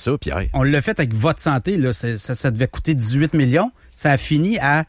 ça, Pierre. On l'a fait avec Votre Santé, là. Ça devait coûter 18 millions. Ça a fini à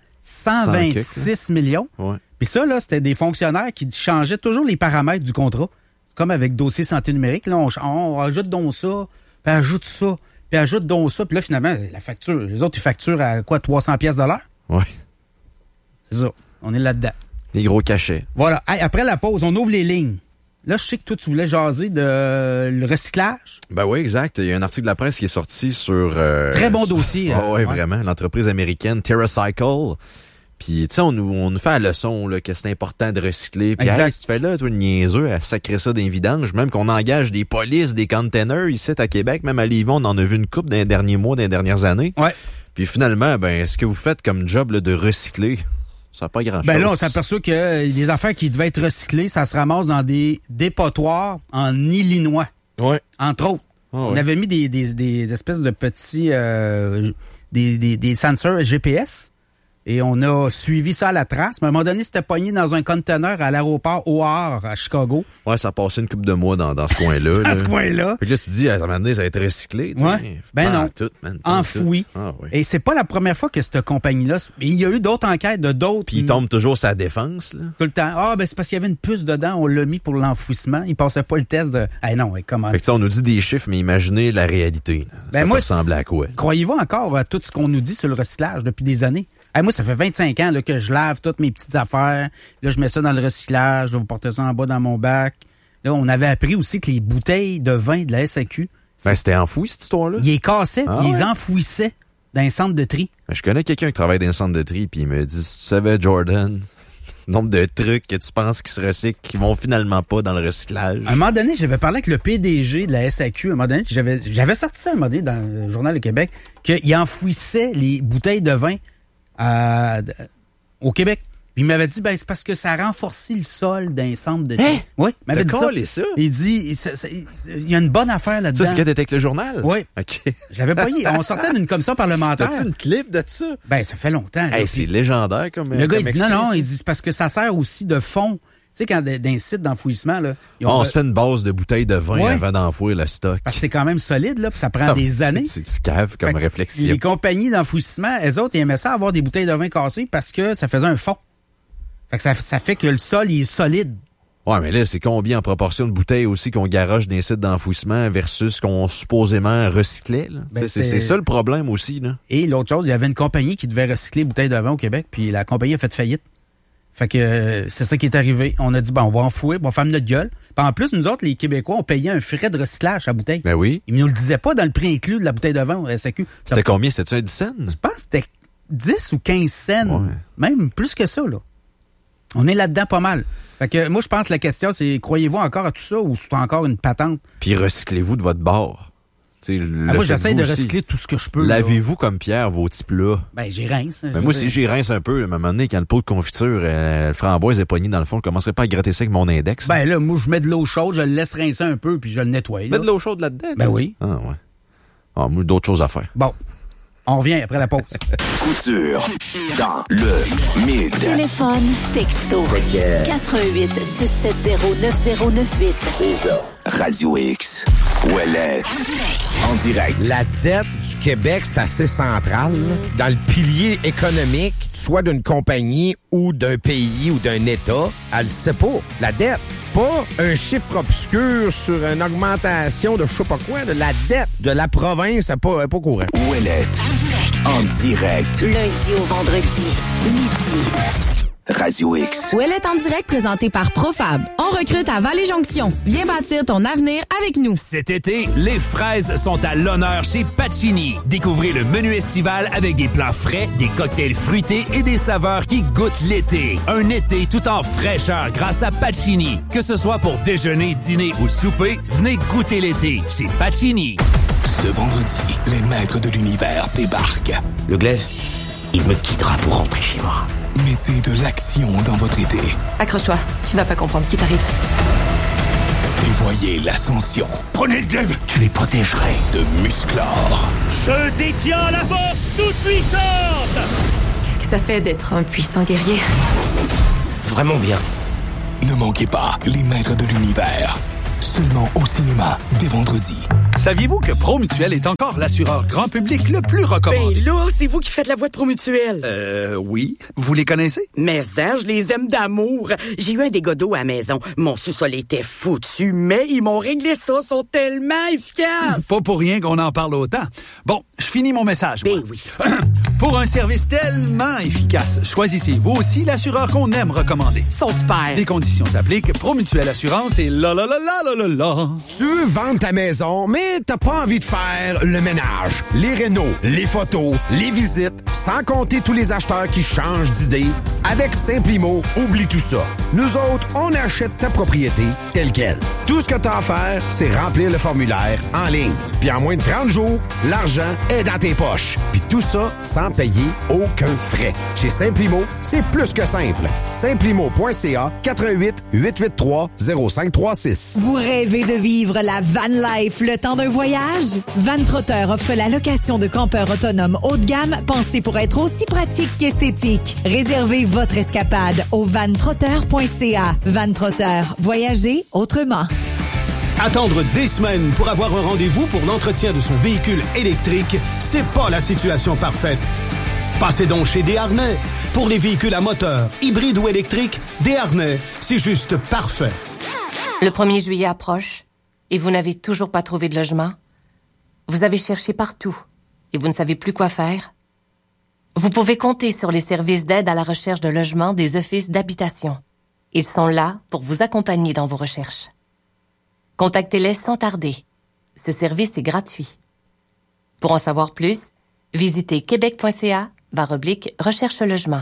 126 millions. Ouais. Puis ça, là, c'était des fonctionnaires qui changeaient toujours les paramètres du contrat. Comme avec Dossier Santé numérique. Là, on ajoute donc ça, puis ajoute ça, puis ajoute donc ça. Puis là, finalement, la facture, les autres, ils facturent à quoi, 300 pièces $? Ouais. C'est ça. On est là-dedans. Les gros cachets. Voilà. Hey, après la pause, on ouvre les lignes. Là, je sais que toi, tu voulais jaser de le recyclage. Ben oui, exact. Il y a un article de la presse qui est sorti sur... Très bon dossier. Oui, vraiment. L'entreprise américaine TerraCycle. Puis, tu sais, on nous fait la leçon là, que c'est important de recycler. Puis, hey, si tu fais là, toi, le niaiseux, à sacrer ça dans les vidanges, même qu'on engage des polices, des containers ici à Québec, même à Lévis, on en a vu une couple dans les derniers mois, dans les dernières années. Ouais. Puis finalement, ben, ce que vous faites comme job là, de recycler... Ça n'a pas grand-chose. Ben là, on s'aperçoit que les affaires qui devaient être recyclées, ça se ramasse dans des dépotoirs en Illinois. Oui. Entre autres. On avait mis des espèces de petits... des sensors GPS. Et on a suivi ça à la trace. Mais à un moment donné, c'était pogné dans un conteneur à l'aéroport O'Hare à Chicago. Ouais, ça a passé une couple de mois dans ce coin-là. Dans ce coin-là. Puis là, tu te dis, à un moment donné, ça va être recyclé. Ouais. Ben non. Tout, man, enfoui. Ah, ouais. Et c'est pas la première fois que cette compagnie-là... Il y a eu d'autres enquêtes de d'autres... Puis il tombe toujours sa défense, là. Tout le temps. Ah, ben c'est parce qu'il y avait une puce dedans. On l'a mis pour l'enfouissement. Il passait pas le test de... Ah non, comment... Fait que on nous dit des chiffres, mais imaginez la réalité. Ben ça moi, peut ressembler à quoi? Croyez-vous encore à tout ce qu'on nous dit sur le recyclage depuis des années? Hey, moi, ça fait 25 ans là, que je lave toutes mes petites affaires. Là, je mets ça dans le recyclage. Je vais vous porter ça en bas dans mon bac. Là, on avait appris aussi que les bouteilles de vin de la SAQ... Ben, c'était enfoui, cette histoire-là? Ils les cassaient puis ils les enfouissaient dans un centre de tri. Ben, je connais quelqu'un qui travaille dans un centre de tri puis il me dit, si tu savais, Jordan... nombre de trucs que tu penses qui se recyclent qui vont finalement pas dans le recyclage. À un moment donné, j'avais parlé avec le PDG de la SAQ. À un moment donné, j'avais sorti ça un moment donné dans le Journal de Québec, qu'il enfouissait les bouteilles de vin au Québec. Puis il m'avait dit, ben c'est parce que ça renforcit le sol d'un centre de... Hein? Oui, il m'avait dit ça. Il dit, il y a une bonne affaire là-dedans. Ça, c'est quand t'étais avec le journal? Oui. OK. Je l'avais pas eu. On sortait d'une commission parlementaire. T'as-tu une clip de ça? Ben, ça fait longtemps. Hey, c'est légendaire comme... Le gars, il dit, extrait, non, il dit, c'est parce que ça sert aussi de fond. Tu sais, quand d'un site d'enfouissement, là... On se fait une base de bouteilles de vin avant d'enfouir le stock. Parce que c'est quand même solide, là, puis ça prend des années. C'est du cave comme réflexion. Les compagnies d'enfouissement, elles autres, ils aimaient ça avoir des bouteilles de vin cassées parce que ça faisait un fond. Fait que ça fait que le sol, il est solide. Ouais, mais là, c'est combien en proportion de bouteilles aussi qu'on garoche d'un site d'enfouissement versus qu'on supposément recyclait, là? Ben, c'est ça le problème aussi, là. Et l'autre chose, il y avait une compagnie qui devait recycler les bouteilles de vin au Québec, puis la compagnie a fait faillite. Fait que c'est ça qui est arrivé. On a dit, on va enfouir, on va fermer notre gueule. Puis en plus, nous autres, les Québécois, on payait un frais de recyclage à la bouteille. Ben oui. Ils nous le disaient pas dans le prix inclus de la bouteille de vin au SAQ. C'était combien? C'était-tu un 10 cents? Je pense que c'était 10 ou 15 cents. Ouais. Même plus que ça, là. On est là-dedans pas mal. Fait que moi, je pense que la question, c'est croyez-vous encore à tout ça ou c'est encore une patente? Puis recyclez-vous de votre bord. Moi, j'essaie de recycler tout ce que je peux. Lavez-vous comme Pierre vos petits plats? Ben, j'y rince. Ben, moi, si j'y rince un peu, à un moment donné, quand le pot de confiture, le framboise est pogné dans le fond, je commencerai pas à gratter ça avec mon index. Ben là, moi, je mets de l'eau chaude, je le laisse rincer un peu, puis je le nettoie. Mets de l'eau chaude là-dedans? Ben oui. Ah, ouais. Ah, moi, d'autres choses à faire. Bon. On revient après la pause. Couture dans le mid. Téléphone, texto. 88 670 9098. C'est ça. Radio X. Ouellette. En direct. La dette du Québec, c'est assez central, là, dans le pilier économique, soit d'une compagnie ou d'un pays ou d'un État. Elle le sait pas. La dette. Pas un chiffre obscur sur une augmentation de je sais pas quoi, de la dette de la province, elle n'est pas courant. Ouellette. En direct. Lundi au vendredi, midi. Radio X. Ouellette en direct présenté par Profab. On recrute à Vallée-Jonction. Viens bâtir ton avenir avec nous. Cet été, les fraises sont à l'honneur chez Pacini. Découvrez le menu estival avec des plats frais, des cocktails fruités et des saveurs qui goûtent l'été. Un été tout en fraîcheur grâce à Pacini. Que ce soit pour déjeuner, dîner ou souper, venez goûter l'été chez Pacini. Ce vendredi, les maîtres de l'univers débarquent. Le glaise, il me quittera pour rentrer chez moi. Mettez de l'action dans votre été. Accroche-toi, tu vas pas comprendre ce qui t'arrive. Et voyez l'ascension. Prenez le glaive, tu les protégerais. De Musclor. Je détiens la force toute puissante. Qu'est-ce que ça fait d'être un puissant guerrier? Vraiment bien. Ne manquez pas les maîtres de l'univers. Seulement au cinéma, dès vendredi. Saviez-vous que Promutuel est encore l'assureur grand public le plus recommandé? Ben là, c'est vous qui faites la voix de Promutuel. Oui. Vous les connaissez? Mais ça, je les aime d'amour. J'ai eu un dégât d'eau à la maison. Mon sous-sol était foutu, mais ils m'ont réglé ça. Ils sont tellement efficaces. Pas pour rien qu'on en parle autant. Bon, je finis mon message. Ben oui. Pour un service tellement efficace, choisissez vous aussi l'assureur qu'on aime recommander. Ils sont super. Les conditions s'appliquent. Promutuel Assurance et la. Tu veux vendre ta maison, mais t'as pas envie de faire le ménage, les rénaux, les photos, les visites, sans compter tous les acheteurs qui changent d'idée. Avec Simplimo, oublie tout ça. Nous autres, on achète ta propriété telle quelle. Tout ce que t'as à faire, c'est remplir le formulaire en ligne. Puis en moins de 30 jours, l'argent est dans tes poches. Puis tout ça sans payer aucun frais. Chez Simplimo, c'est plus que simple. Simplimo.ca 88-883-0536. Vous rêvez de vivre la van life le temps d'un voyage? Vantrotter offre la location de campeurs autonomes haut de gamme pensés pour être aussi pratique qu'esthétique. Réservez votre escapade au vantrotter.ca. Vantrotter, voyager autrement. Attendre des semaines pour avoir un rendez-vous pour l'entretien de son véhicule électrique, c'est pas la situation parfaite. Passez donc chez Desharnais. Pour les véhicules à moteur, hybride ou électrique, Desharnais, c'est juste parfait. Le 1er juillet approche et vous n'avez toujours pas trouvé de logement? Vous avez cherché partout et vous ne savez plus quoi faire? Vous pouvez compter sur les services d'aide à la recherche de logement des offices d'habitation. Ils sont là pour vous accompagner dans vos recherches. Contactez-les sans tarder. Ce service est gratuit. Pour en savoir plus, visitez québec.ca/recherche logement.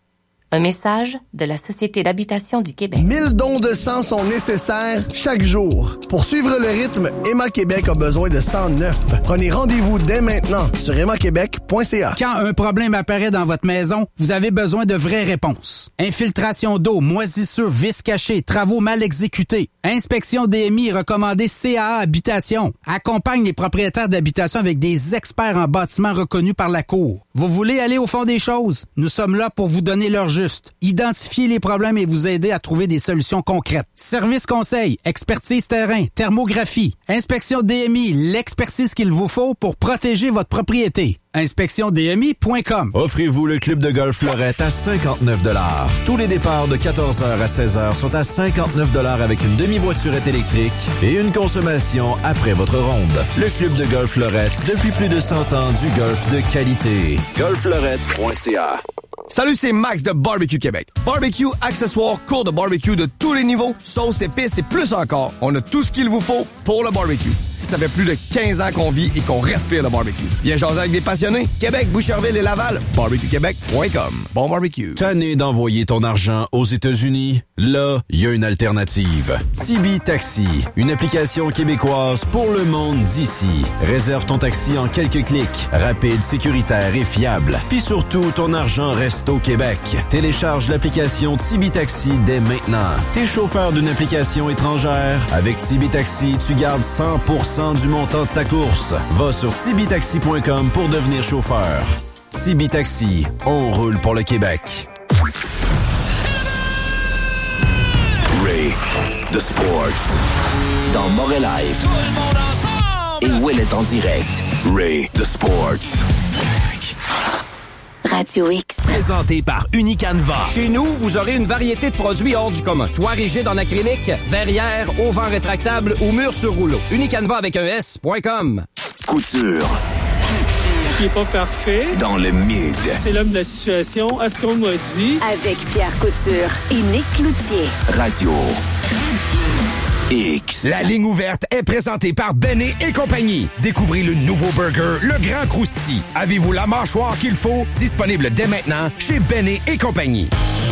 Un message de la Société d'habitation du Québec. 1000 dons de sang sont nécessaires chaque jour. Pour suivre le rythme, Emma Québec a besoin de sang neuf. Prenez rendez-vous dès maintenant sur emmaquebec.ca. Quand un problème apparaît dans votre maison, vous avez besoin de vraies réponses. Infiltration d'eau, moisissure, vis cachée, travaux mal exécutés. Inspection DMI recommandée CAA Habitation. Accompagne les propriétaires d'habitation avec des experts en bâtiment reconnus par la Cour. Vous voulez aller au fond des choses? Nous sommes là pour vous donner leur juste. Identifier les problèmes et vous aider à trouver des solutions concrètes. Service conseil, expertise terrain, thermographie, inspection DMI, l'expertise qu'il vous faut pour protéger votre propriété. InspectionDMI.com. Offrez-vous le club de golf Lorette à 59 $. Tous les départs de 14h à 16h sont à 59 $ avec une demi-voiturette électrique et une consommation après votre ronde. Le club de golf Lorette, depuis plus de 100 ans, du golf de qualité. golflorette.ca. Salut, c'est Max de Barbecue Québec. Barbecue, accessoires, cours de barbecue de tous les niveaux, sauces, épices et plus encore. On a tout ce qu'il vous faut pour le barbecue. Ça fait plus de 15 ans qu'on vit et qu'on respire le barbecue. Viens jaser avec des passionnés. Québec, Boucherville et Laval. BarbecueQuébec.com. Bon barbecue. Tanné d'envoyer ton argent aux États-Unis? Là, il y a une alternative. Tibi Taxi, une application québécoise pour le monde d'ici. Réserve ton taxi en quelques clics. Rapide, sécuritaire et fiable. Puis surtout, ton argent reste au Québec. Télécharge l'application Tibi Taxi dès maintenant. T'es chauffeur d'une application étrangère? Avec Tibi Taxi, tu gardes 100% du montant de ta course. Va sur tibitaxi.com pour devenir chauffeur. Tibi Taxi, on roule pour le Québec. Ray, The Sports, dans Montréal Live. Et Ouellet en direct. Ray, The Sports. Radio X. Présenté par Unicanva. Chez nous, vous aurez une variété de produits hors du commun. Toit rigide en acrylique, verrière, auvent rétractable ou mur sur rouleau. Unicanva avec un S.com. Couture. Qui est pas parfait. Dans le mid. C'est l'homme de la situation, à ce qu'on m'a dit. Avec Pierre Couture et Nick Cloutier. Radio X. La ligne ouverte est présentée par Bennet et compagnie. Découvrez le nouveau burger, le Grand Crousti. Avez-vous la mâchoire qu'il faut? Disponible dès maintenant chez Bennet et compagnie.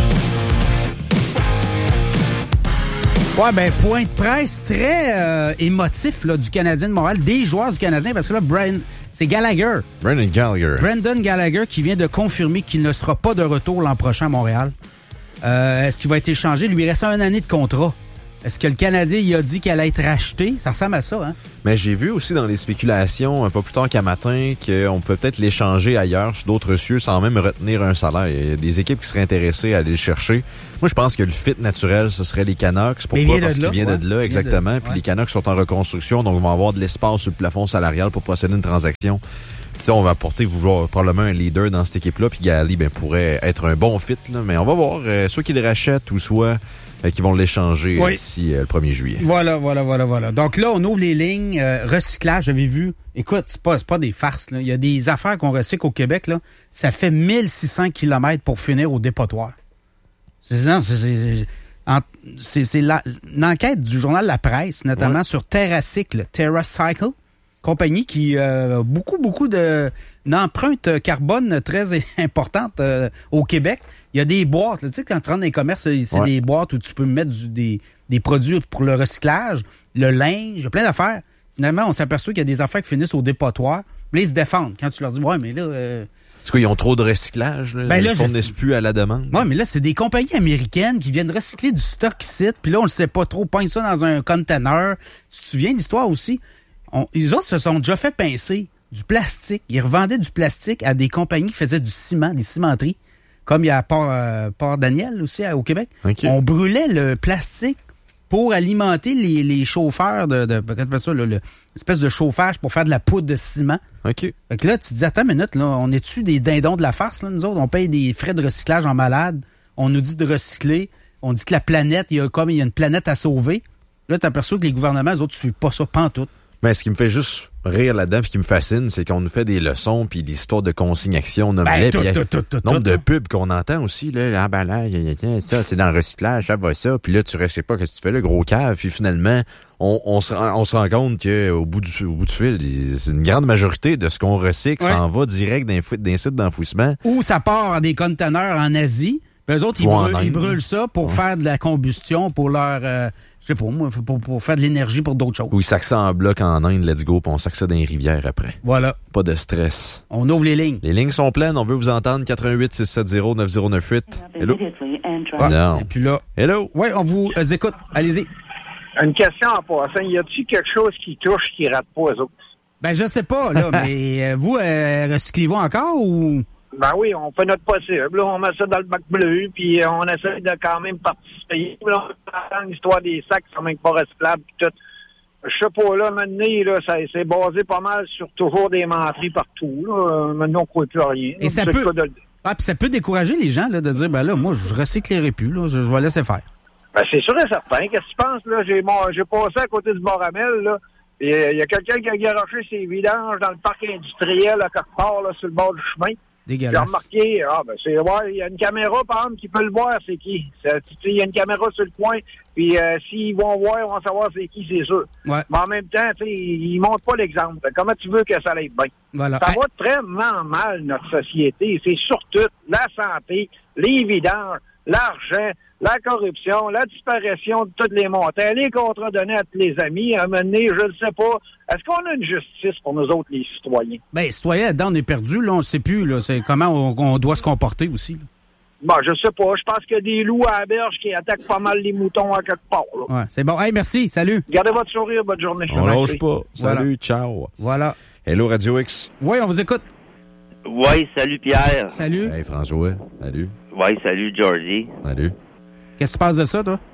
Ouais, ben, point de presse très émotif là, du Canadien de Montréal, des joueurs du Canadien, parce que là, c'est Gallagher. Brendan Gallagher qui vient de confirmer qu'il ne sera pas de retour l'an prochain à Montréal. Est-ce qu'il va être échangé? Lui, il reste 1 année de contrat. Est-ce que le Canadien il a dit qu'elle allait être rachetée? Ça ressemble à ça, hein? Mais j'ai vu aussi dans les spéculations, un peu plus tard qu'à matin, qu'on peut peut-être l'échanger ailleurs sur d'autres cieux sans même retenir un salaire. Il y a des équipes qui seraient intéressées à aller le chercher. Moi, je pense que le fit naturel, ce serait les Canucks. Pourquoi? Parce qu'ils viennent de là, exactement. Puis les Canucks sont en reconstruction, donc vont avoir de l'espace sur le plafond salarial pour procéder à une transaction. Puis, on va apporter probablement un leader dans cette équipe-là, puis Galley pourrait être un bon fit. Là, mais on va voir, soit qu'ils le rachètent ou soit qu'ils vont l'échanger d'ici le 1er juillet. Voilà. Donc là, on ouvre les lignes. Recyclage, j'avais vu. Écoute, c'est pas des farces. Là. Il y a des affaires qu'on recycle au Québec. Là. Ça fait 1600 km pour finir au dépotoir. C'est l'enquête du journal La Presse, notamment sur TerraCycle, compagnie qui a beaucoup d'empreintes carbone très importantes au Québec. Il y a des boîtes. Là, tu sais, quand tu rentres dans les commerces, c'est des boîtes où tu peux mettre des produits pour le recyclage, le linge, il y a plein d'affaires. Finalement, on s'aperçoit qu'il y a des affaires qui finissent au dépotoir. Là, ils se défendent. Quand tu leur dis, ouais, mais là... Est-ce qu'ils ont trop de recyclage? Là? Ils fournissent plus à la demande. Oui, mais là, c'est des compagnies américaines qui viennent recycler du stock ici. Puis là, on ne sait pas trop. Pogne ça dans un container. Tu te souviens de l'histoire aussi? Les autres se sont déjà fait pincer du plastique. Ils revendaient du plastique à des compagnies qui faisaient du ciment, des cimenteries. Comme il y a à Port-Daniel aussi, au Québec. Okay. On brûlait le plastique pour alimenter les chauffeurs l'espèce de chauffage pour faire de la poudre de ciment. OK. Fait que là, tu te dis, attends une minute, là, on est-tu des dindons de la farce, là, nous autres? On paye des frais de recyclage en malade. On nous dit de recycler. On dit que la planète, il y a une planète à sauver. Là, tu aperçois que les gouvernements, eux autres, ne suivent pas ça pantoute. Mais ce qui me fait juste rire là-dedans, puis qui me fascine, c'est qu'on nous fait des leçons, puis l'histoire de consignation, nombre de pubs qu'on entend aussi, là, ça, c'est dans le recyclage, ça va ça, puis là, tu sais pas qu'est-ce que tu fais, le gros cave, puis finalement, on se rend compte qu'au bout du fil, c'est une grande majorité de ce qu'on recycle, ça en va direct d'un site d'enfouissement. Ou ça part en des conteneurs en Asie, puis eux autres, ils brûlent ça pour faire de la combustion, pour leur... je sais pas, moi, pour faire de l'énergie pour d'autres choses. Oui, sac ça en bloc en Inde, let's go, puis on sac ça dans les rivières après. Voilà. Pas de stress. On ouvre les lignes. Les lignes sont pleines, on veut vous entendre, 88-670-9098. Hello? Non. Et puis là... Hello? Oui, on vous écoute. Allez-y. Une question en passant. Y a-t-il quelque chose qui touche qui rate pas eux autres? Ben, je sais pas, là, mais vous, recyclez-vous encore ou... Ben oui, on fait notre possible. Là, on met ça dans le bac bleu, puis on essaie de quand même participer. Là, on entend l'histoire des sacs qui sont même pas recyclables, puis tout. Je sais pas, là, maintenant, là, c'est basé pas mal sur toujours des menteries partout. Là. Maintenant, on ne croit plus à rien. Et ça peut... puis ça peut décourager les gens là, de dire, ben là, moi, je recyclerai plus, là, je vais laisser faire. Ben, c'est sûr et certain. Qu'est-ce que tu penses, là? J'ai passé à côté du Boramel, là. Il y a quelqu'un qui a garoché ses vidanges dans le parc industriel, à quelque part, là, sur le bord du chemin. Dégueulasse. J'ai remarqué, il y a une caméra, par exemple, qui peut le voir, c'est qui. Il y a une caméra sur le coin, puis s'ils vont voir, ils vont savoir c'est qui, c'est sûr. Ouais. Mais en même temps, ils montrent pas l'exemple. Comment tu veux que ça aille bien? Voilà. Ça va très mal, notre société. C'est surtout la santé, les vidanges, l'argent, la corruption, la disparition de tous les montants, les contrats donnés à tous les amis. À un moment donné, je ne sais pas. Est-ce qu'on a une justice pour nous autres, les citoyens? Bien, citoyens, là-dedans, on est perdus. Là, on ne sait plus. Là, c'est comment on doit se comporter aussi. Là. Bon, je sais pas. Je pense qu'il y a des loups à la berge qui attaquent pas mal les moutons à quelque part. Là. Ouais, c'est bon. Hey, merci. Salut. Gardez votre sourire. Bonne journée. On lâche pas. Salut. Voilà. Ciao. Voilà. Hello, Radio X. Oui, on vous écoute. Oui, salut Pierre. Salut. Hey, François. Salut. Oui, salut Georgie. Salut. Qu'est-ce que tu penses de ça, toi?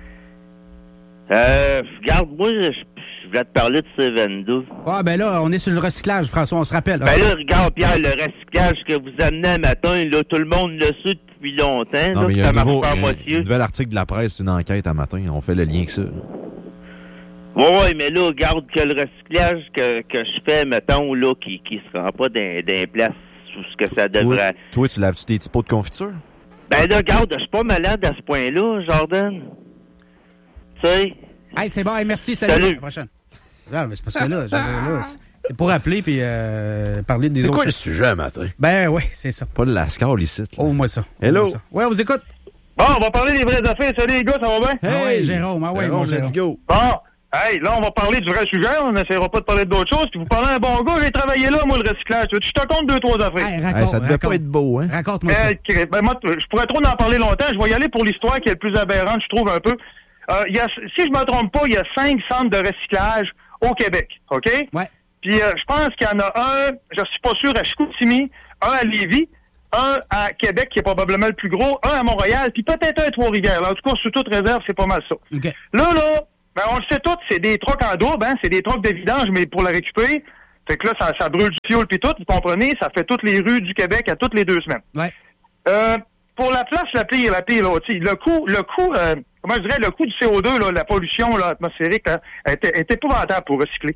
Regarde, moi, je voulais te parler de C22. Ah, ben là, on est sur le recyclage, François, on se rappelle. Ben là, regarde, Pierre, le recyclage que vous amenez un matin, là, tout le monde le sait depuis longtemps. Non, là, mais il y a un nouvel article de la presse, une enquête à matin. On fait le lien que ça. Oui, mais là, regarde que le recyclage que je fais, mettons, là, qui se rend pas dans place où ce que ça devrait... Toi, tu laves-tu tes petits pots de confiture? Ben là, regarde, je suis pas malade à ce point-là, Jordan. Tu sais... Hey, c'est bon, hey, merci, salut. À la prochaine. Non, mais c'est parce que là, c'est pour appeler puis parler des autres... C'est quoi le sujet à matin? Ben oui, c'est ça. Pas de la score ici. Ouvre-moi ça. Hello. Ouais, on vous écoute. Bon, on va parler des vraies affaires. Salut les gars, ça va bien? Hey, Jérôme, Jérôme, let's go. Bon, hey, là, on va parler du vrai sujet. On n'essaiera pas de parler d'autres choses. Puis vous parlez un bon gars, j'ai travaillé là, moi, le recyclage. Tu te comptes 2-3 affaires. Hey, ça devait pas être beau, hein? Raconte-moi ça. Ben, moi, je pourrais trop en parler longtemps. Je vais y aller pour l'histoire qui est le plus aberrante, je trouve, un peu. si je me trompe pas, il y a 5 centres de recyclage au Québec, OK? Ouais. Puis je pense qu'il y en a un, je suis pas sûr, à Chicoutimi, un à Lévis, un à Québec, qui est probablement le plus gros, un à Montréal, puis peut-être un à Trois-Rivières. En tout cas, sous toute réserve, c'est pas mal ça. Okay. Là, ben, on le sait tous, c'est des trucks en double, hein, c'est des trucks de vidange, mais pour la récupérer, fait que là, ça brûle du fioul puis tout, vous comprenez, ça fait toutes les rues du Québec à toutes les 2 semaines. Ouais. Pour la place la pire, là, le coût, comment je dirais, le coût du CO2, là, la pollution là, atmosphérique, là, est épouvantable pour recycler.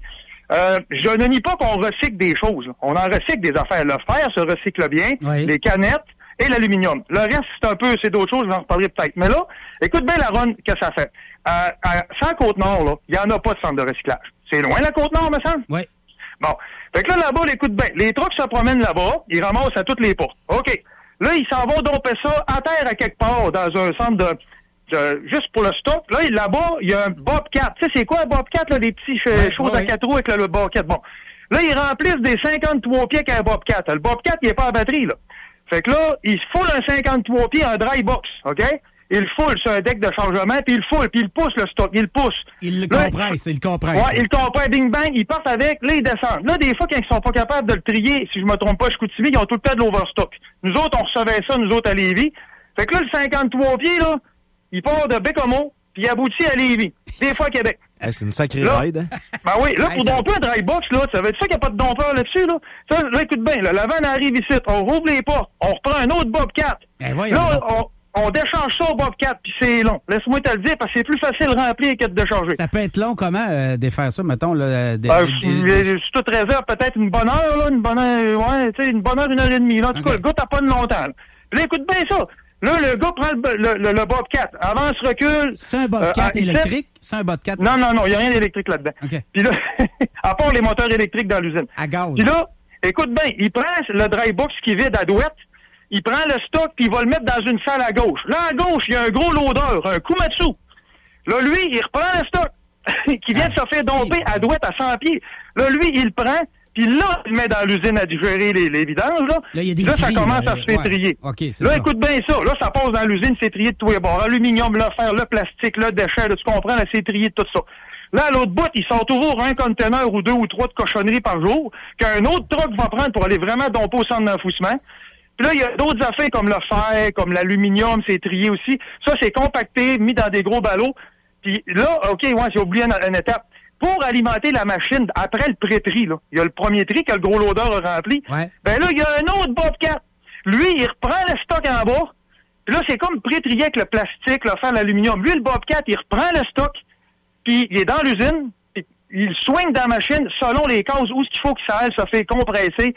Je ne nie pas qu'on recycle des choses. Là. On en recycle des affaires. Le fer se recycle bien, les canettes et l'aluminium. Le reste, c'est d'autres choses, j'en reparlerai peut-être. Mais là, écoute bien la run que ça fait. Sans Côte-Nord, là, il n'y en a pas de centre de recyclage. C'est loin la Côte-Nord, me semble? Oui. Bon. Fait que là-bas, écoute bien, les trucks se promènent là-bas, ils ramassent à toutes les portes. OK. Là, ils s'en vont domper ça à terre à quelque part, dans un centre juste pour le stock. Là-bas, il y a un Bobcat. Tu sais, c'est quoi un Bobcat, là, des petits choses à 4 roues avec le Bobcat? Bon. Là, ils remplissent des 53 pieds qu'un Bobcat. Le Bobcat, il est pas en batterie, là. Fait que là, ils foulent un 53 pieds, un dry box, OK? Il foule sur un deck de chargement, puis il foule, puis il pousse le stock, il pousse. Il le compresse. Ouais, il le compresse, bing bang, ils partent avec, là, ils descendent. Là, des fois, quand ils sont pas capables de le trier, si je me trompe pas, Chicoutimi, ils ont tout le temps de l'overstock. Nous autres, on recevait ça, nous autres, à Lévis. Fait que là, le 53 pieds, là, il part de Bécomo, puis il aboutit à Lévis. Des fois, à Québec. C'est une sacrée ride, hein? Ben oui, là, pour domper un dry box, là, ça veut dire ça qu'il n'y a pas de dompeur là-dessus, là? Ça, là, écoute bien, là, la vanne arrive ici, on rouvre les portes, on reprend un autre Bobcat. Là, on déchange ça au Bobcat, puis c'est long. Laisse-moi te le dire, parce que c'est plus facile de remplir que de décharger. Ça peut être long, comment défaire ça, mettons? Là, c'est toute réserve, peut-être une bonne heure, là, une bonne heure, une heure et demie. Là. En tout cas, le gars t'as pas de longtemps. Là. Puis là, écoute bien ça. Là, le gars prend le Bobcat, avance, recule. C'est un Bobcat électrique? C'est un Bobcat? Non, il n'y a rien d'électrique là-dedans. Okay. Puis là, à part les moteurs électriques dans l'usine. À gaz. Puis là, écoute bien, il prend le dry box qui est vide à douette, il prend le stock puis il va le mettre dans une salle à gauche. Là, à gauche, il y a un gros loader, un Komatsu. Là, lui, il reprend le stock qui vient de se faire domper à douette à 100 pieds. Là, lui, il le prend, puis là, il le met dans l'usine à digérer les vidanges. Là, ça commence à se faire trier. Okay, là, écoute bien ça. Là, ça passe dans l'usine, c'est trié de tous les bords. L'aluminium, le fer, le plastique, le déchet, là, tu comprends, là, c'est trié de tout ça. Là, à l'autre bout, il sort toujours un conteneur ou 2 ou 3 de cochonneries par jour qu'un autre truck va prendre pour aller vraiment domper au centre d'enfouissement. Puis là, il y a d'autres affaires comme le fer, comme l'aluminium, c'est trié aussi. Ça, c'est compacté, mis dans des gros ballots. Puis là, OK, j'ai oublié une étape. Pour alimenter la machine, après le pré-tri, là, il y a le premier tri que le gros loader a rempli. Ouais. Ben là, il y a un autre Bobcat. Lui, il reprend le stock en bas. Puis là, c'est comme pré-trié avec le plastique, le fer, l'aluminium. Lui, le Bobcat, il reprend le stock. Puis il est dans l'usine. Il swing dans la machine selon les cases où il faut que ça aille se fait compresser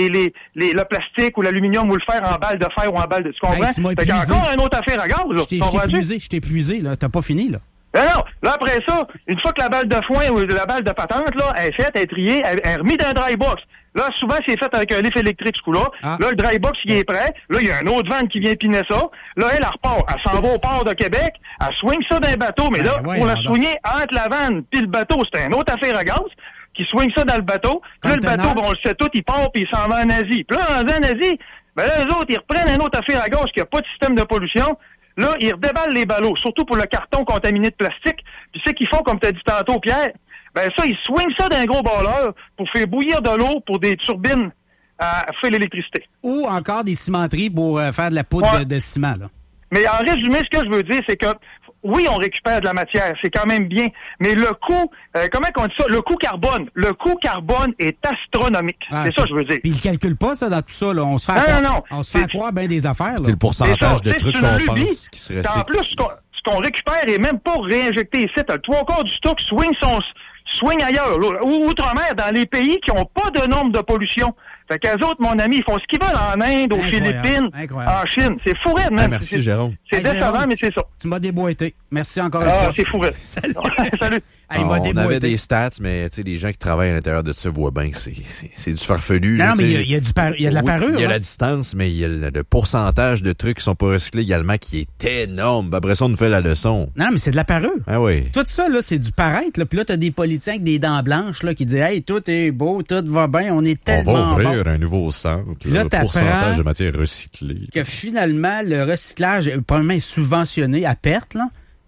le plastique ou l'aluminium ou le fer en balle de fer ou en balle de... Tu comprends? Hey, tu m'as fait qu'il y a encore une autre affaire à gaz, là. Je t'ai épuisé, là. T'as pas fini, là. Non. Là, après ça, une fois que la balle de foin ou la balle de patente, là, elle est faite, elle est triée, elle est remise dans un dry box. Là, souvent, c'est fait avec un lift électrique, ce coup-là. Ah. Là, le dry box, il est prêt. Là, il y a un autre vanne qui vient piner ça. Là, elle repart. Elle s'en va au port de Québec. Elle swing ça d'un bateau. Mais là, pour la swinger entre la vanne puis le bateau, c'est une autre affaire à gaz qui swing ça dans le bateau. Puis là, le bateau, on le sait tout, il part puis il s'en va en Asie. Puis là, en Asie, ben là, eux autres, ils reprennent une autre affaire à gaz qui n'a pas de système de pollution. Là, ils redéballent les ballots, surtout pour le carton contaminé de plastique. Puis c'est qu'ils font, comme tu as dit tantôt, Pierre, ben ça, ils swingent ça d'un gros balleur pour faire bouillir de l'eau pour des turbines à faire l'électricité. Ou encore des cimenteries pour faire de la poudre de ciment, là. Mais en résumé, ce que je veux dire, c'est que oui, on récupère de la matière, c'est quand même bien, mais le coût, comment on dit ça? Le coût carbone est astronomique. C'est ça que je veux dire. Puis il calcule pas ça dans tout ça, là. On se fait croire bien des affaires, là. C'est le pourcentage de trucs qu'on pense qui se recyclent. En plus, ce qu'on récupère est même pas réinjecté ici. Le 3/4 du stock swing ailleurs, là, ou outre-mer, dans les pays qui n'ont pas de normes de pollution. Fait qu'eux autres, mon ami, ils font ce qu'ils veulent en Inde, aux Philippines, en Chine. C'est fourré, même. Merci, Jérôme. C'est décevant, mais c'est ça. Tu m'as déboîté. Merci encore une fois. C'est fourré. Salut. Salut. On avait des stats, mais les gens qui travaillent à l'intérieur de ça voient bien que c'est du farfelu. Non, mais il y a de la parure. Il y a la distance, mais il y a le pourcentage de trucs qui sont pas recyclés également qui est énorme. Après ça, on nous fait la leçon. Non, mais c'est de la parure. Ah oui. Tout ça, là, c'est du paraître. Là. Puis là, t'as des politiciens avec des dents blanches là, qui disent « Hey, tout est beau, tout va bien, on est tellement bon. » On va ouvrir bon. un nouveau centre. Là, le pourcentage de matière recyclée. Que finalement, le recyclage, probablement, est subventionné à perte, là.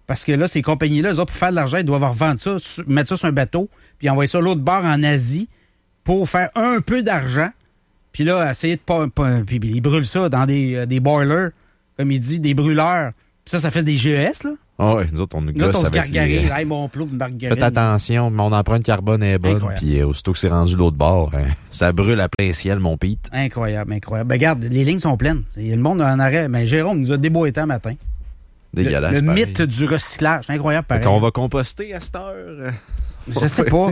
Parce que là, ces compagnies-là, eux autres, pour faire de l'argent, ils doivent revendre ça, mettre ça sur un bateau, puis envoyer ça à l'autre bord en Asie pour faire un peu d'argent. Puis là, essayer de puis ils brûlent ça dans des boilers, comme il dit, des brûleurs. Puis ça fait des GES, là. Ah oui, nous autres, on nous gosse on se avec gargarise. Hey, mon plot de margarine. Faites attention, mon empreinte carbone est bonne. Puis aussitôt que c'est rendu l'autre bord, ça brûle à plein ciel, mon Pete. Incroyable. Ben regarde, les lignes sont pleines. Le monde en arrêt. Mais Jérôme nous a déboîté un matin. Dégueulasse. Le mythe du recyclage. C'est incroyable, pareil. On va composter à cette heure. Je sais pas.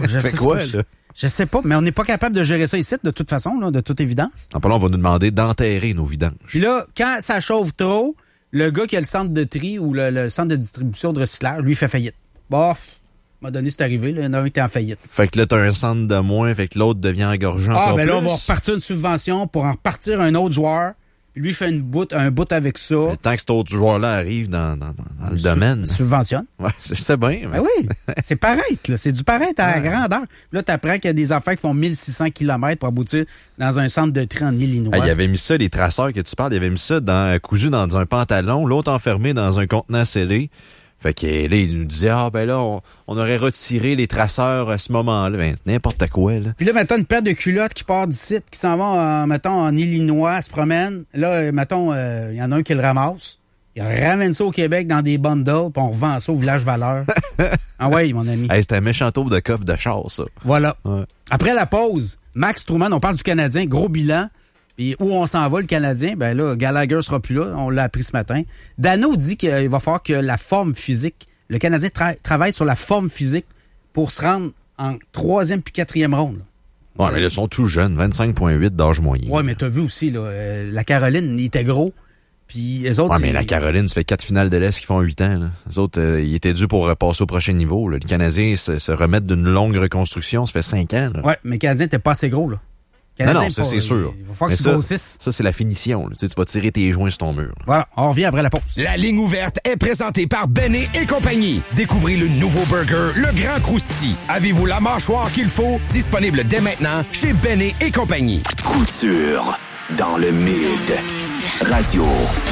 Je sais pas, mais on n'est pas capable de gérer ça ici, de toute façon, là, de toute évidence. En parlant, on va nous demander d'enterrer nos vidanges. Puis là, quand ça chauffe trop, le gars qui a le centre de tri ou le centre de distribution de recyclage, lui, fait faillite. Bon, m'a donné, c'est arrivé, là, il y en a un qui était en faillite. Fait que là, t'as un centre de moins, fait que l'autre devient engorgeant encore plus. Là, on va repartir une subvention pour en repartir un autre joueur. Lui fait un bout avec ça. Mais tant que cet autre joueur-là arrive dans le domaine. Subventionne. Ouais, c'est bien. Mais oui, c'est pareil, là. C'est du pareil à la grandeur. Là, t'apprends qu'il y a des affaires qui font 1600 km pour aboutir dans un centre de tri en Illinois. Il avait mis ça, les traceurs que tu parles, il avait mis ça cousu dans un pantalon, l'autre enfermé dans un contenant scellé. Fait que là, il nous disait, on aurait retiré les traceurs à ce moment-là. Ben, n'importe quoi, là. Puis là, mettons une paire de culottes qui part d'ici, qui s'en va, en Illinois, se promène. Là, mettons, il y en a un qui le ramasse. Il ramène ça au Québec dans des bundles, puis on revend ça au village Valeur. Ah ouais, mon ami. C'était un méchant tour de coffre de char, ça. Voilà. Ouais. Après la pause, Max Truman, on parle du Canadien, gros bilan. Et où on s'en va, le Canadien? Ben là, Gallagher sera plus là. On l'a appris ce matin. Dano dit qu'il va falloir que la forme physique, le Canadien travaille sur la forme physique pour se rendre en 3e puis 4e ronde. Ouais, mais là, ils sont tout jeunes, 25,8 d'âge moyen. Ouais, mais t'as vu aussi, là, la Caroline, il était gros. Puis les autres. Ouais, mais la Caroline, ça fait 4 finales de l'Est qui font 8 ans, là. Les autres, ils étaient durs pour passer au prochain niveau, là. Le Canadien se remettre d'une longue reconstruction, ça fait 5 ans, là. Ouais, mais le Canadien n'était pas assez gros, là. Non, ça, c'est sûr. Il va falloir que tu grossisses. Ça, c'est la finition. Tu vas tirer tes joints sur ton mur. Voilà, on revient après la pause. La ligne ouverte est présentée par Bennet et compagnie. Découvrez le nouveau burger, le Grand Crousti. Avez-vous la mâchoire qu'il faut? Disponible dès maintenant chez Bennet et compagnie. Couture dans le Mid. Radio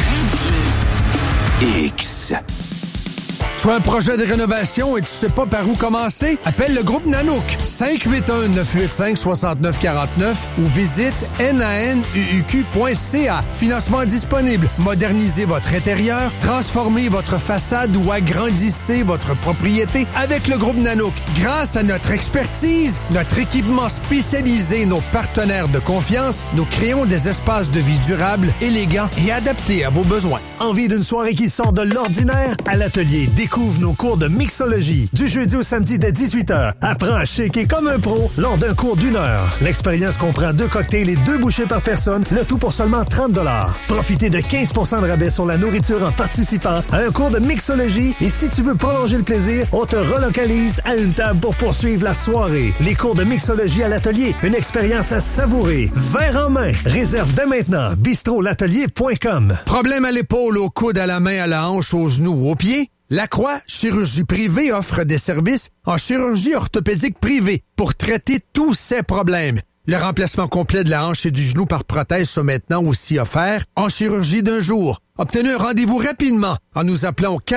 X. Tu as un projet de rénovation et tu sais pas par où commencer? Appelle le groupe Nanook 581-985-6949 ou visite nanuq.ca. Financement disponible. Modernisez votre intérieur, transformez votre façade ou agrandissez votre propriété avec le groupe Nanook. Grâce à notre expertise, notre équipement spécialisé et nos partenaires de confiance, nous créons des espaces de vie durables, élégants et adaptés à vos besoins. Envie d'une soirée qui sort de l'ordinaire? À l'atelier, découvre nos cours de mixologie. Du jeudi au samedi dès 18h. Apprends à shaker comme un pro lors d'un cours d'1 heure. L'expérience comprend 2 cocktails et 2 bouchées par personne, le tout pour seulement 30 $. Profitez de 15% de rabais sur la nourriture en participant à un cours de mixologie et si tu veux prolonger le plaisir, on te relocalise à une table pour poursuivre la soirée. Les cours de mixologie à l'atelier, une expérience à savourer. Verre en main. Réserve dès maintenant. bistrolatelier.com. Problème à l'épaule, au coude, à la main, à la hanche, aux genoux, aux pieds? Lacroix Chirurgie Privée offre des services en chirurgie orthopédique privée pour traiter tous ces problèmes. Le remplacement complet de la hanche et du genou par prothèse sont maintenant aussi offerts en chirurgie d'un jour. Obtenez un rendez-vous rapidement en nous appelant au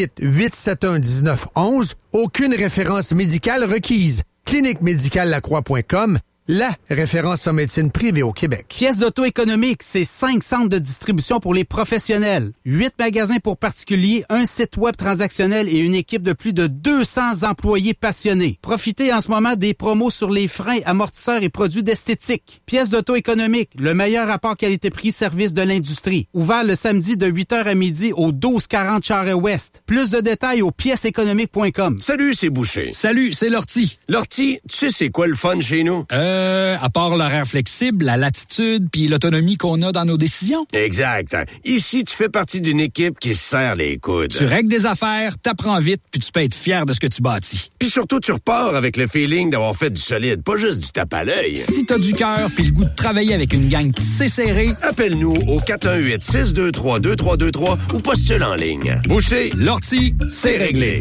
418-871-1911. Aucune référence médicale requise. cliniquemedicallacroix.com, la référence en médecine privée au Québec. Pièces d'auto économique, c'est 5 centres de distribution pour les professionnels, 8 magasins pour particuliers, un site web transactionnel et une équipe de plus de 200 employés passionnés. Profitez en ce moment des promos sur les freins, amortisseurs et produits d'esthétique. Pièces d'auto économique, le meilleur rapport qualité-prix-service de l'industrie. Ouvert le samedi de 8h à midi au 1240 Charest-Ouest. Plus de détails au pièceséconomique.com. Salut, c'est Boucher. Salut, c'est Lortie. Lortie, tu sais c'est quoi le fun chez nous? À part l'horaire flexible, la latitude puis l'autonomie qu'on a dans nos décisions. Exact. Ici, tu fais partie d'une équipe qui se serre les coudes. Tu règles des affaires, t'apprends vite, puis tu peux être fier de ce que tu bâtis. Puis surtout, tu repars avec le feeling d'avoir fait du solide, pas juste du tape à l'œil. Si t'as du cœur puis le goût de travailler avec une gang tissée serrée, appelle-nous au 418-623-2323 ou postule en ligne. Boucher, Lortie, c'est réglé.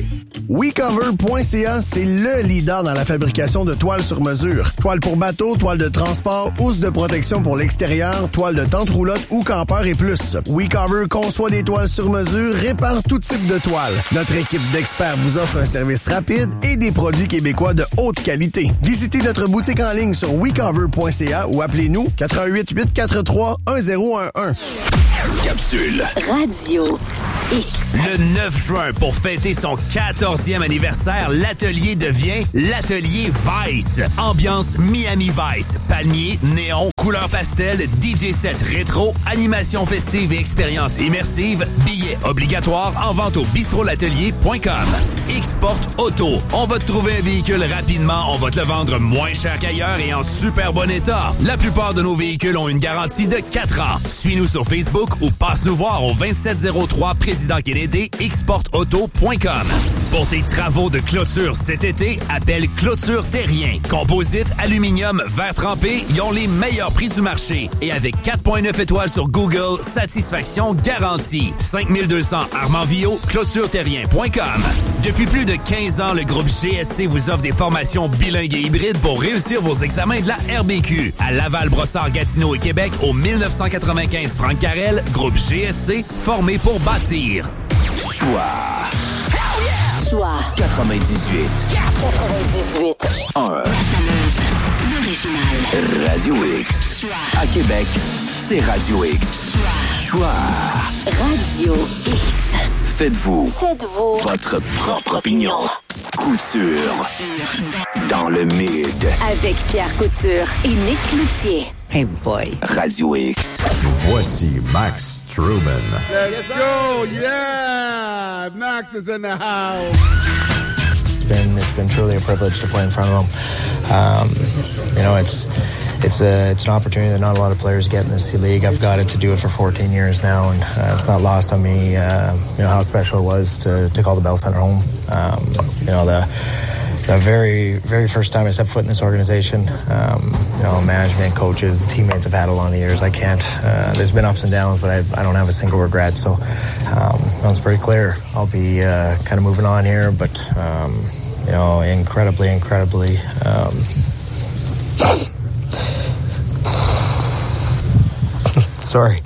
WeCover.ca, c'est le leader dans la fabrication de toiles sur mesure. Toiles pour bateau, toiles de transport, housse de protection pour l'extérieur, toiles de tente roulotte ou campeur et plus. WeCover conçoit des toiles sur mesure, répare tout type de toiles. Notre équipe d'experts vous offre un service rapide et des produits québécois de haute qualité. Visitez notre boutique en ligne sur WeCover.ca ou appelez-nous 88 843 1011. Capsule Radio X. Le 9 juin, pour fêter son 14e anniversaire, l'atelier devient l'atelier Vice. Ambiance Miami Vice. Palmier, néon, couleur pastel, DJ set rétro, animation festive et expérience immersive. Billets obligatoires en vente au bistrolatelier.com. X-Sport Auto. On va te trouver un véhicule rapidement, on va te le vendre moins cher qu'ailleurs et en super bon état. La plupart de nos véhicules ont une garantie de 4 ans. Suis-nous sur Facebook ou passe nous voir au 2703 Président Kennedy, xportauto.com. Pour tes travaux de clôture cet été, appelle Clôture Terrien. Composite, aluminium, verre trempé, ils ont les meilleurs prix du marché. Et avec 4.9 étoiles sur Google, satisfaction garantie. 5200 Armand-Villot, clôtureterrien.com. Depuis plus de 15 ans, le groupe GSC vous offre des formations bilingues et hybrides pour réussir vos examens de la RBQ. À Laval, Brossard, Gatineau et Québec, au 1995 Franck Carrel, groupe GSC, formé pour bâtir. Choix 98 1 Radio X. À Québec, c'est Radio X. Choix Radio X. Faites-vous votre propre opinion. Couture dans le mid. Avec Pierre Couture et Nick Cloutier. Hey boy. Radio X. Voici Max Truman. Let's go, yeah! Max is in the house. It's been truly a privilege to play in front of them. You know, it's an opportunity that not a lot of players get in this league. I've got it to do it for 14 years now, and it's not lost on me. You know how special it was to call the Bell Center home. You know the very, very first time I stepped foot in this organization, you know, management, coaches, teammates have had a lot of years. I can't. There's been ups and downs, but I don't have a single regret. So it's pretty clear. I'll be kind of moving on here, but you know, incredibly. Sorry.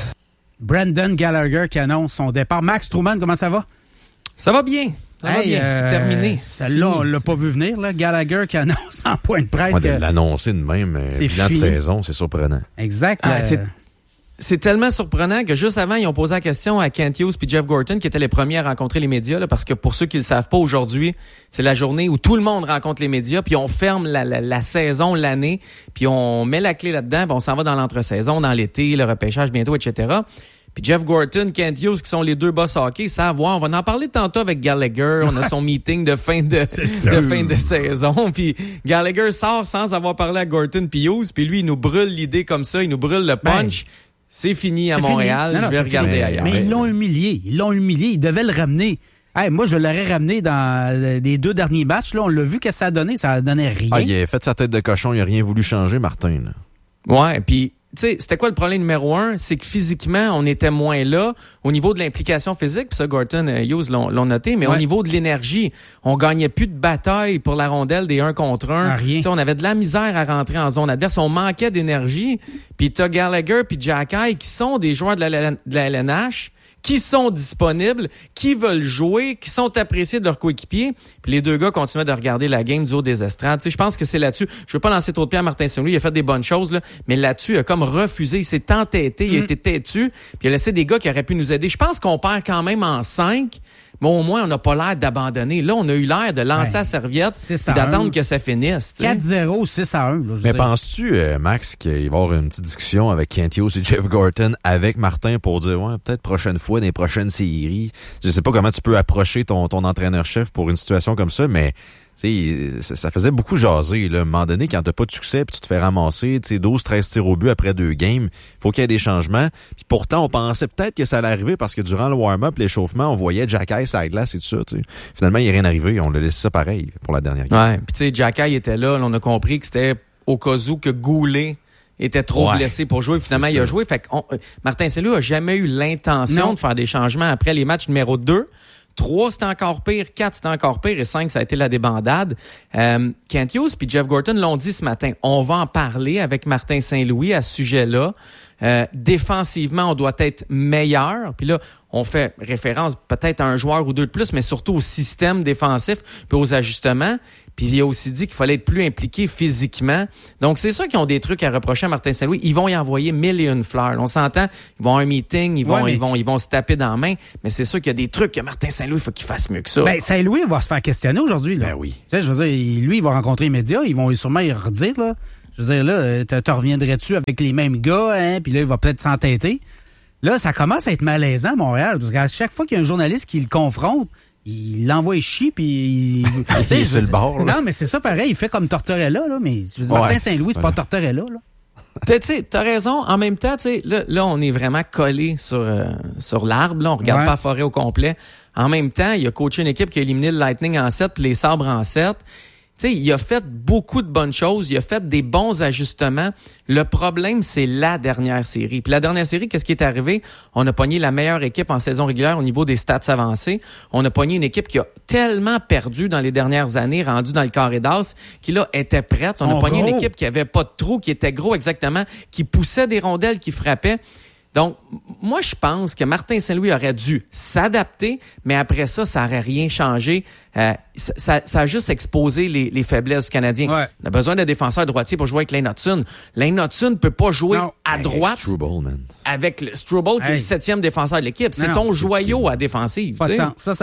Brandon Gallagher qui annonce son départ. Max Truman, comment ça va? Ça va bien. Ça va bien, c'est terminé. Celle-là, on l'a pas vu venir, là. Gallagher qui annonce en point de presse. Ouais, de l'annoncer de même, bilan de saison, c'est surprenant. Exact. C'est tellement surprenant que juste avant, ils ont posé la question à Kent Hughes puis Jeff Gorton, qui étaient les premiers à rencontrer les médias, là, parce que pour ceux qui le savent pas, aujourd'hui, c'est la journée où tout le monde rencontre les médias, puis on ferme la saison, l'année, puis on met la clé là-dedans, puis on s'en va dans l'entre-saison, dans l'été, le repêchage bientôt, etc. Puis Jeff Gorton, Kent Hughes, qui sont les deux boss hockey, savent voir. On va en parler tantôt avec Gallagher. On a son meeting de fin de saison. Puis Gallagher sort sans avoir parlé à Gorton puis Hughes. Puis lui, il nous brûle l'idée comme ça. Il nous brûle le punch. C'est fini à Montréal. Je vais regarder ailleurs. Mais ils l'ont humilié. Ils devaient le ramener. Hey, moi, je l'aurais ramené dans les 2 derniers matchs. Là, on l'a vu que ça a donné. Ça a donné rien. Ah, il a fait sa tête de cochon. Il a rien voulu changer, Martin. Là. Ouais, puis... Tu sais, c'était quoi le problème numéro 1? C'est que physiquement, on était moins là. Au niveau de l'implication physique, puis ça, Gorton et Hughes l'ont noté, mais au niveau de l'énergie, on gagnait plus de bataille pour la rondelle des 1 contre 1. Tu sais, on avait de la misère à rentrer en zone adverse. On manquait d'énergie. Puis t'as Gallagher puis Jacky qui sont des joueurs de la LNH, qui sont disponibles, qui veulent jouer, qui sont appréciés de leurs coéquipiers. Puis les deux gars continuaient de regarder la game du haut des estrades. Tu sais, je pense que c'est là-dessus. Je veux pas lancer trop de pierre à Martin Saint-Louis. Il a fait des bonnes choses, là, mais là-dessus, il a comme refusé. Il s'est entêté, il a été têtu. Puis il a laissé des gars qui auraient pu nous aider. Je pense qu'on perd quand même en 5, mais au moins, on n'a pas l'air d'abandonner. Là, on a eu l'air de lancer la serviette et d'attendre que ça finisse. 4-0, 6-1. Mais penses-tu, Max, qu'il va y avoir une petite discussion avec Kent Hughes et Jeff Gorton avec Martin pour dire, ouais, peut-être prochaine fois, dans les prochaines séries. Je sais pas comment tu peux approcher ton entraîneur-chef pour une situation comme ça, mais ça faisait beaucoup jaser. Là. À un moment donné, quand t'as pas de succès puis tu te fais ramasser 12-13 tirs au but après 2 games, faut qu'il y ait des changements. Puis pourtant, on pensait peut-être que ça allait arriver parce que durant le warm-up, l'échauffement, on voyait Jacky sur la glace et tout ça. T'sais. Finalement, il n'y a rien arrivé. On l'a laissé ça pareil pour la dernière game. Ouais, puis tu sais, Jacky était là. On a compris que c'était au cas où que Goulet était trop blessé pour jouer. Finalement, il a joué. Fait que Martin Saint-Louis a jamais eu l'intention de faire des changements après les matchs numéro 2. 3, c'était encore pire. 4, c'était encore pire. Et 5, ça a été la débandade. Kent Hughes puis Jeff Gorton l'ont dit ce matin. On va en parler avec Martin Saint-Louis à ce sujet-là. Défensivement, on doit être meilleur. Puis là, on fait référence peut-être à un joueur ou deux de plus, mais surtout au système défensif puis aux ajustements. Puis il a aussi dit qu'il fallait être plus impliqué physiquement. Donc, c'est ça qui ont des trucs à reprocher à Martin Saint-Louis. Ils vont y envoyer 1001 fleurs. On s'entend, ils vont à un meeting, ils vont se taper dans la main. Mais c'est sûr qu'il y a des trucs que Martin Saint-Louis, il faut qu'il fasse mieux que ça. Ben, Saint-Louis va se faire questionner aujourd'hui, là. Ben oui. Tu sais, je veux dire, lui, il va rencontrer les médias, ils vont sûrement y redire, là. Je veux dire, là, te reviendrais-tu avec les mêmes gars, hein? Puis là, il va peut-être s'entêter. Là, ça commence à être malaisant à Montréal, parce qu'à chaque fois qu'il y a un journaliste qui le confronte, il l'envoie chier, puis il est sur le bord. Là. Non, mais c'est ça pareil, il fait comme Tortorella, là, mais Martin Saint-Louis, c'est pas Tortorella, là. T'as raison. En même temps, là, on est vraiment collé sur l'arbre. Là, on regarde pas la forêt au complet. En même temps, il a coaché une équipe qui a éliminé le Lightning en 7 puis les Sabres en 7. Il a fait beaucoup de bonnes choses. Il a fait des bons ajustements. Le problème, c'est la dernière série. Puis la dernière série, qu'est-ce qui est arrivé? On a pogné la meilleure équipe en saison régulière au niveau des stats avancés. On a pogné une équipe qui a tellement perdu dans les dernières années, rendue dans le carré d'as, qui là était prête. On a pogné une équipe qui avait pas de trou, qui était gros exactement, qui poussait des rondelles, qui frappait. Donc, moi, je pense que Martin Saint-Louis aurait dû s'adapter, mais après ça, ça n'aurait rien changé. Ça a juste exposé les faiblesses du Canadien. Ouais. On a besoin de défenseurs droitiers pour jouer avec Lane Hutson. Lane Hutson ne peut pas jouer à droite avec le Struble, qui est le 7e défenseur de l'équipe. C'est ton joyau à défensive. Pas de sens.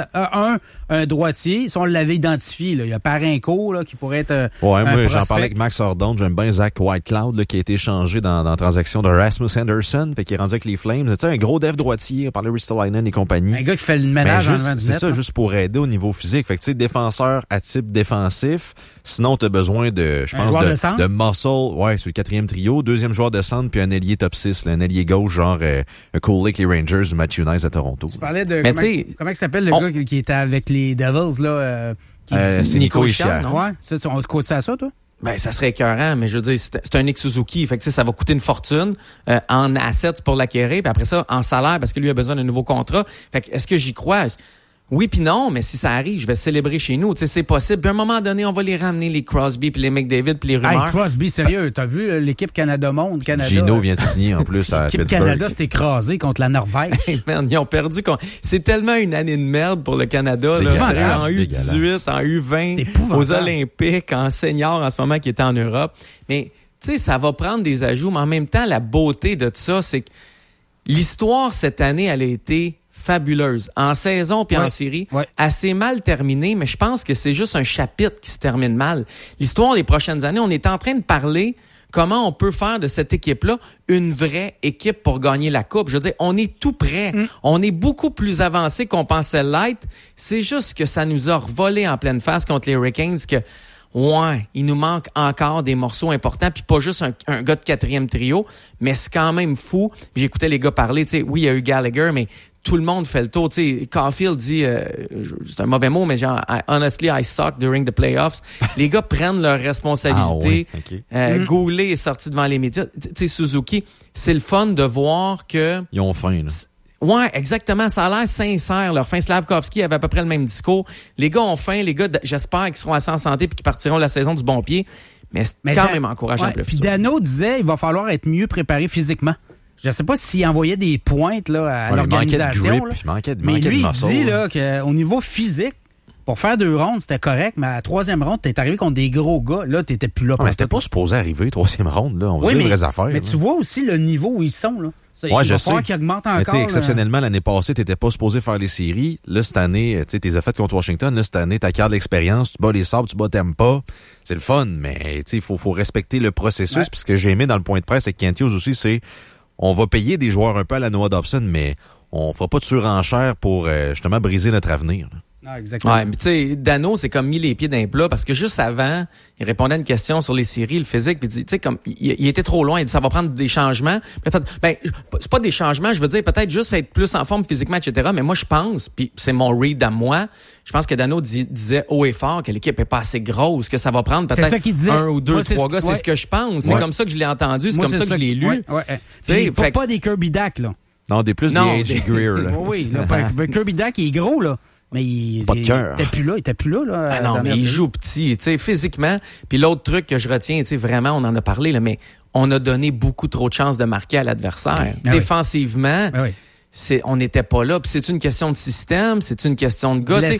Un droitier, si on l'avait identifié, là, il y a Parenco là, qui pourrait être moi, j'en parlais avec Max Ordon. J'aime bien Zach Whitecloud là, qui a été échangé dans la transaction de Rasmus Anderson, fait qu'il est rendu avec les Flames. Tu sais, un gros dev droitier, on parlait de Ristolainen et compagnie. Un gars qui fait le ménage en 2017. C'est ça, juste pour aider au niveau physique. Fait que tu sais, défenseur à type défensif. Sinon, t'as besoin de, je pense, de muscle. Sur le 4e trio. 2e joueur de centre, puis un ailier top 6, là, un ailier gauche, genre Cole Lake, les Rangers ou Matthew Nice à Toronto. Tu parlais de comment il s'appelle le gars qui était avec les Devils, là? C'est Nico Hischier. Ouais. On te coûte ça, toi? Ben, ça serait écœurant, mais je veux dire, c'est un Nick Suzuki. Fait que, ça va coûter une fortune, en assets pour l'acquérir, puis après ça, en salaire, parce que lui a besoin d'un nouveau contrat. Fait que, est-ce que j'y crois? Oui puis non, mais si ça arrive, je vais célébrer chez nous. Tu sais, c'est possible. Puis à un moment donné, on va les ramener, les Crosby puis les McDavid puis les rumeurs. Hey, Crosby, sérieux, t'as vu l'équipe Canada-Monde? Gino vient de signer en plus à Pittsburgh. L'équipe Canada s'est écrasée contre la Norvège. Hey, man, ils ont perdu. C'est tellement une année de merde pour le Canada. Là. En U18, en U20, aux Olympiques, en senior en ce moment qui est en Europe. Mais tu sais, ça va prendre des ajouts, mais en même temps, la beauté de tout ça, c'est que l'histoire cette année, elle a été fabuleuse. En saison puis en série, assez mal terminée, mais je pense que c'est juste un chapitre qui se termine mal. L'histoire des prochaines années, on est en train de parler comment on peut faire de cette équipe-là une vraie équipe pour gagner la Coupe. Je veux dire, on est tout prêt. On est beaucoup plus avancé qu'on pensait l'être. C'est juste que ça nous a revolé en pleine face contre les Hurricanes que il nous manque encore des morceaux importants, puis pas juste un gars de 4e trio, mais c'est quand même fou. J'écoutais les gars parler, tu sais, oui, il y a eu Gallagher, mais tout le monde fait le tour. Tu sais, Caulfield dit, c'est un mauvais mot, mais genre, honestly, I suck during the playoffs. Les gars prennent leurs responsabilités. Goulet est sorti devant les médias. Tu sais, Suzuki, c'est le fun de voir que... Ils ont faim, là. Ouais, exactement. Ça a l'air sincère. Leur fin, Slavkovski avait à peu près le même discours. Les gars ont faim. Les gars, j'espère qu'ils seront assez en santé puis qu'ils partiront la saison du bon pied. Mais c'est quand même encourageant pour le futur. Puis Dano disait il va falloir être mieux préparé physiquement. Je sais pas s'il envoyait des pointes là, à l'organisation. Il manquait de mais lui, de muscle, il dit là, qu'au niveau physique, pour faire 2 rondes, c'était correct, mais à la 3e ronde, t'es arrivé contre des gros gars. Là, t'étais plus là. Mais c'était pas supposé arriver, 3e ronde. Là. On va dire les vraies affaires. Mais tu vois aussi le niveau où ils sont. Là. Il va falloir qu'ils augmentent encore. Mais exceptionnellement, l'année passée, t'étais pas supposé faire les séries. Là, cette année, tu t'es fait contre Washington. Là, cette année, t'acquiers l'expérience. Tu bats les Sabres, tu bats Tampa. C'est le fun, mais il faut respecter le processus. Puis ce que j'ai aimé dans le point de presse avec Kent Hughes aussi, c'est on va payer des joueurs un peu à la Noah Dobson, mais on fera pas de surenchère pour justement briser notre avenir. Là. Non, exactement. Ouais, mais tu sais, Dano s'est comme mis les pieds dans les plats parce que juste avant, il répondait à une question sur les séries, le physique, puis il dit, tu sais, comme, il était trop loin, il dit, ça va prendre des changements. Puis, c'est pas des changements, je veux dire, peut-être juste être plus en forme physiquement, etc. Mais moi, je pense, puis c'est mon read à moi, je pense que Dano disait haut et fort que l'équipe est pas assez grosse, que ça va prendre peut-être 1 ou 2, 3 gars, c'est ce que je pense. C'est comme ça que je l'ai entendu, c'est comme ça que je l'ai lu. Pas des Kirby Dack, là. Non, des A.J. Greer, là. Oui, Kirby Dack, il est gros, là. Mais il était plus là. Ah non, mais il joue petit, tu sais, physiquement. Puis l'autre truc que je retiens, tu sais, vraiment, on en a parlé, là, mais on a donné beaucoup trop de chances de marquer à l'adversaire. Défensivement, on n'était pas là. Puis c'est une question de système, c'est une question de gars.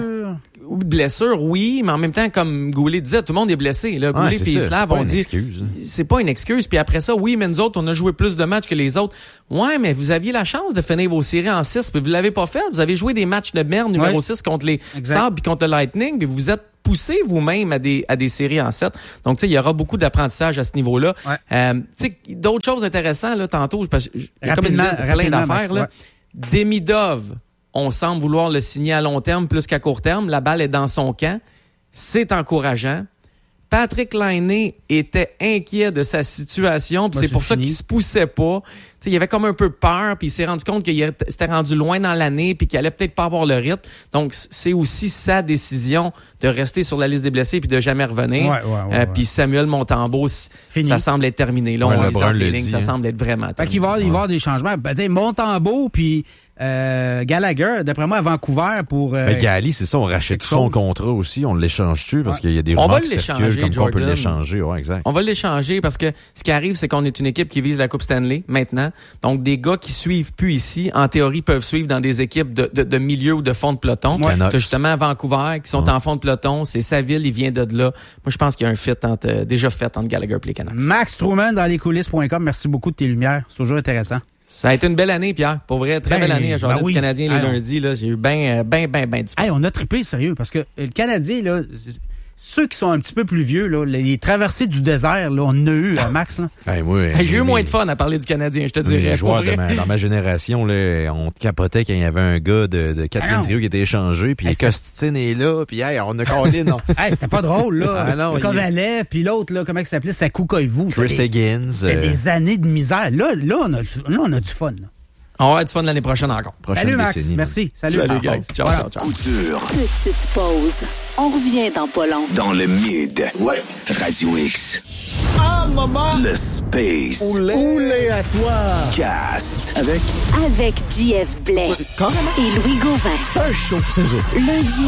Blessure, oui, mais en même temps, comme Goulet disait, tout le monde est blessé. Là. Goulet et Slav, on dit, c'est pas une excuse. Puis après ça, oui, mais nous autres, on a joué plus de matchs que les autres. Ouais, mais vous aviez la chance de finir vos séries en 6, puis vous l'avez pas fait. Vous avez joué des matchs de merde numéro 6 contre les Sabres puis contre le Lightning, puis vous vous êtes poussé vous-même à des séries en 7. Donc, tu sais, il y aura beaucoup d'apprentissage à ce niveau-là. Tu sais, d'autres choses intéressantes, là, tantôt, parce que j'ai comme une liste de plein d'affaires, là. Demidov, on semble vouloir le signer à long terme plus qu'à court terme. La balle est dans son camp. C'est encourageant. Patrick Laine était inquiet de sa situation, puis c'est pour ça qu'il se poussait pas. T'sais, il avait comme un peu peur, puis il s'est rendu compte qu'il s'était rendu loin dans l'année, puis qu'il allait peut-être pas avoir le rythme. Donc, c'est aussi sa décision de rester sur la liste des blessés puis de jamais revenir. Puis Samuel Montembeault, ça semble être terminé. Là, on lisant les lignes, ça semble être vraiment terminé. Fait qu'il va y avoir des changements. Montembeault, puis Gallagher, d'après moi, à Vancouver pour... Gali, c'est ça, on rachète son contrat aussi, on l'échange-tu parce qu'il y a des rumeurs qui circulent comme qu'on peut l'échanger. Ouais, exact. On va l'échanger parce que ce qui arrive, c'est qu'on est une équipe qui vise la Coupe Stanley maintenant. Donc, des gars qui suivent plus ici, en théorie, peuvent suivre dans des équipes de milieu ou de fond de peloton. T'as justement à Vancouver qui sont en fond de peloton. C'est sa ville, il vient de là. Moi, je pense qu'il y a un fit déjà fait entre Gallagher et les Canucks. Max Truman dans lescoulisses.com. Merci beaucoup de tes lumières. C'est toujours intéressant. Ça a été une belle année, Pierre. Pour vrai, très belle année à Journal du Canadien les lundis. Là, j'ai eu ben du fun. On a trippé, sérieux, parce que le Canadien, là, ceux qui sont un petit peu plus vieux, là, les traversées du désert, là, on a eu à Max. Là. J'ai eu moins de fun à parler du Canadien, je te dirais. Les joueurs dans ma génération, là, on capotait quand il y avait un gars de quatrième trio qui était échangé, puis Costitine est là, puis on a collé. C'était pas drôle, là. Kovalev, puis l'autre, là, comment il s'appelait? Sakou Koivu. Chris Higgins. C'était des années de misère. Là, on a du fun. Là. On va avoir du fun l'année prochaine encore. Salut Max, merci. Salut guys. Ciao. Couture. Petite pause. On revient dans pas long. Dans le mid. Radio X. Ah, maman! Le Space. Oulé à toi! Cast. Avec JF Blais. Et Louis Gauvin. C'est un show, c'est ça. Lundi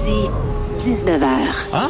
au jeudi, 19h. Hein?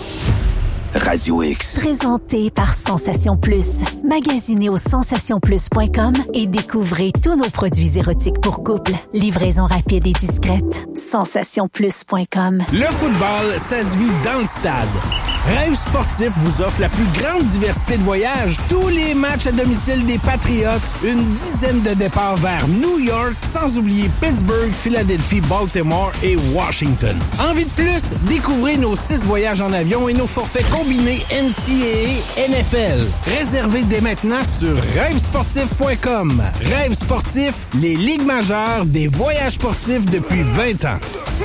Radio X. Présenté par Sensation Plus. Magasinez au sensationplus.com et découvrez tous nos produits érotiques pour couple. Livraison rapide et discrète. Sensationplus.com. Le football, ça se vit dans le stade. Rêve Sportif vous offre la plus grande diversité de voyages. Tous les matchs à domicile des Patriots, une dizaine de départs vers New York, sans oublier Pittsburgh, Philadelphie, Baltimore et Washington. Envie de plus? Découvrez nos 6 voyages en avion et nos forfaits combinés NCAA NFL. Réservez dès maintenant sur rêvesportif.com. Rêve Sportif, les ligues majeures des voyages sportifs depuis 20 ans.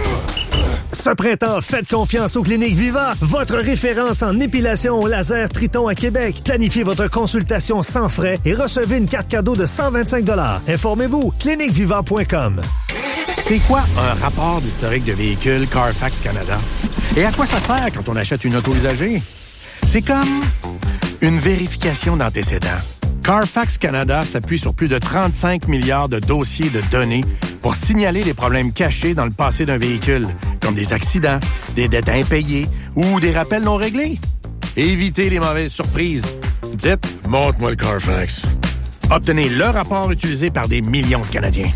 Ce printemps, faites confiance aux Cliniques Viva, votre référence en épilation au laser Triton à Québec. Planifiez votre consultation sans frais et recevez une carte cadeau de 125 $. Informez-vous, cliniqueviva.com. C'est quoi un rapport d'historique de véhicule Carfax Canada? Et à quoi ça sert quand on achète une auto usagée? C'est comme une vérification d'antécédents. Carfax Canada s'appuie sur plus de 35 milliards de dossiers de données pour signaler les problèmes cachés dans le passé d'un véhicule, comme des accidents, des dettes impayées ou des rappels non réglés. Évitez les mauvaises surprises. Dites « Montre-moi le Carfax ». Obtenez le rapport utilisé par des millions de Canadiens.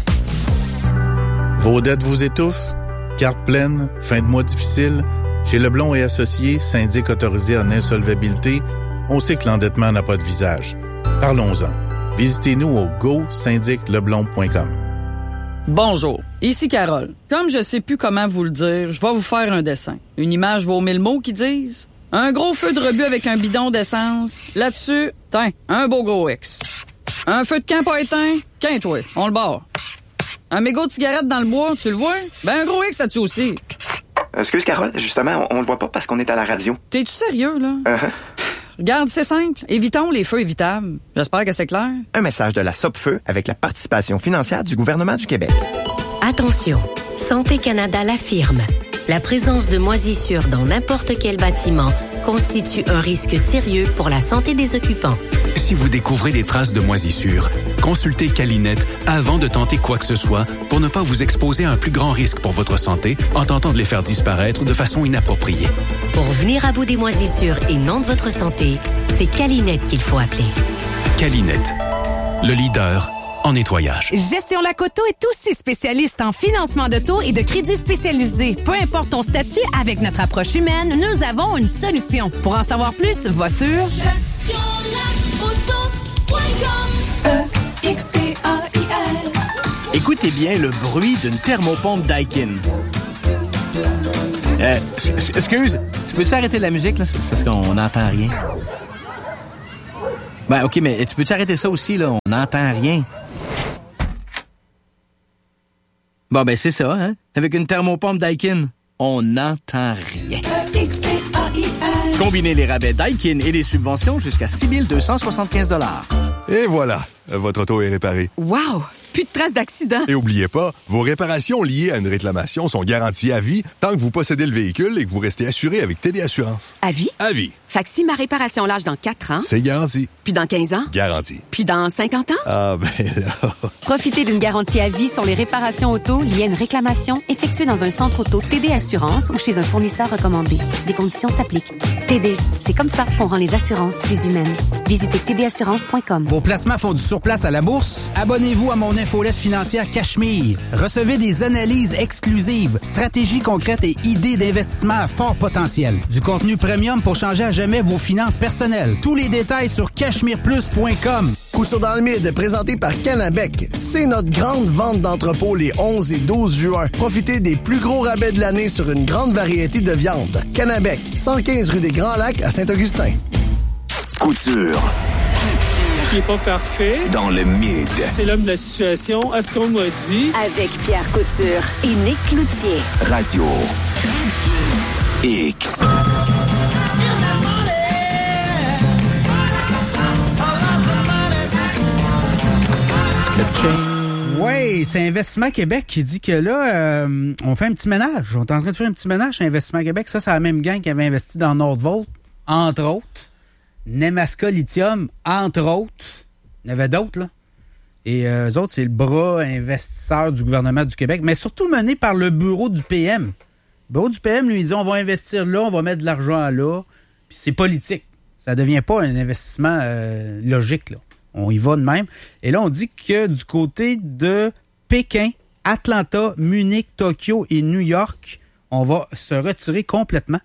Vos dettes vous étouffent? Carte pleine? Fin de mois difficile? Chez Leblond et Associés, syndic autorisé en insolvabilité, on sait que l'endettement n'a pas de visage. Parlons-en. Visitez-nous au go-syndicleblond.com. Bonjour, ici Carole. Comme je sais plus comment vous le dire, je vais vous faire un dessin. Une image vaut 1000 mots qui disent un gros feu de rebut avec un bidon d'essence. Là-dessus, un beau gros X. Un feu de camp pas éteint, toi, on le barre. Un mégot de cigarette dans le bois, tu le vois? Un gros X là-dessus aussi. Excuse Carole, justement, on le voit pas parce qu'on est à la radio. T'es-tu sérieux, là? Regarde, c'est simple. Évitons les feux évitables. J'espère que c'est clair. Un message de la Sopfeu avec la participation financière du gouvernement du Québec. Attention, Santé Canada l'affirme. La présence de moisissures dans n'importe quel bâtiment constitue un risque sérieux pour la santé des occupants. Si vous découvrez des traces de moisissures, consulter Calinette avant de tenter quoi que ce soit pour ne pas vous exposer à un plus grand risque pour votre santé en tentant de les faire disparaître de façon inappropriée. Pour venir à bout des moisissures et non de votre santé, c'est Calinette qu'il faut appeler. Calinette, le leader en nettoyage. Gestion Lacoto est aussi spécialiste en financement d'auto et de crédits spécialisés. Peu importe ton statut, avec notre approche humaine, nous avons une solution. Pour en savoir plus, va sur gestionlaauto.com. EXPAIL. Écoutez bien le bruit d'une thermopompe Daikin. Excuse, tu peux-tu arrêter la musique, là? C'est parce qu'on n'entend rien. Ben, OK, mais tu peux-tu arrêter ça aussi, là? On n'entend rien. Bon, ben, c'est ça, hein? Avec une thermopompe Daikin, on n'entend rien. Combinez les rabais Daikin et les subventions jusqu'à 6 275 $. Et voilà, votre auto est réparée. Wow! Plus de traces d'accident. Et oubliez pas, vos réparations liées à une réclamation sont garanties à vie tant que vous possédez le véhicule et que vous restez assuré avec TD Assurance. À vie? À vie. Fait que si ma réparation lâche dans 4 ans... C'est garanti. Puis dans 15 ans? Garanti. Puis dans 50 ans? Ah, ben là... Profitez d'une garantie à vie sur les réparations auto liées à une réclamation effectuée dans un centre auto TD Assurance ou chez un fournisseur recommandé. Des conditions s'appliquent. TD, c'est comme ça qu'on rend les assurances plus humaines. Visitez tdassurance.com. Vos placements font du surplace à la bourse? Abonnez-vous à mon infolette financière Cachemire. Recevez des analyses exclusives, stratégies concrètes et idées d'investissement à fort potentiel. Du contenu premium pour changer à jamais vos finances personnelles. Tous les détails sur cachemireplus.com. Couture dans le mid, présenté par Canabec. C'est notre grande vente d'entrepôt les 11 et 12 juin. Profitez des plus gros rabais de l'année sur une grande variété de viandes. Canabec, 115 rue des Grands Lacs à Saint-Augustin. Couture. Il n'est pas parfait. Dans le mid. C'est l'homme de la situation. À ce qu'on m'a dit. Avec Pierre Couture et Nick Cloutier. Radio X. Oui, c'est Investissement Québec qui dit que là, on fait un petit ménage. On est en train de faire un petit ménage chez Investissement Québec. Ça, c'est la même gang qui avait investi dans Nordvolt, entre autres. Nemaska Lithium, entre autres. Il y en avait d'autres, là. Et eux autres, c'est le bras investisseur du gouvernement du Québec, mais surtout mené par le bureau du PM. Le bureau du PM, lui, il dit, on va investir là, on va mettre de l'argent là. Puis c'est politique. Ça devient pas un investissement logique, là. On y va de même. Et là, on dit que du côté de Pékin, Atlanta, Munich, Tokyo et New York, on va se retirer complètement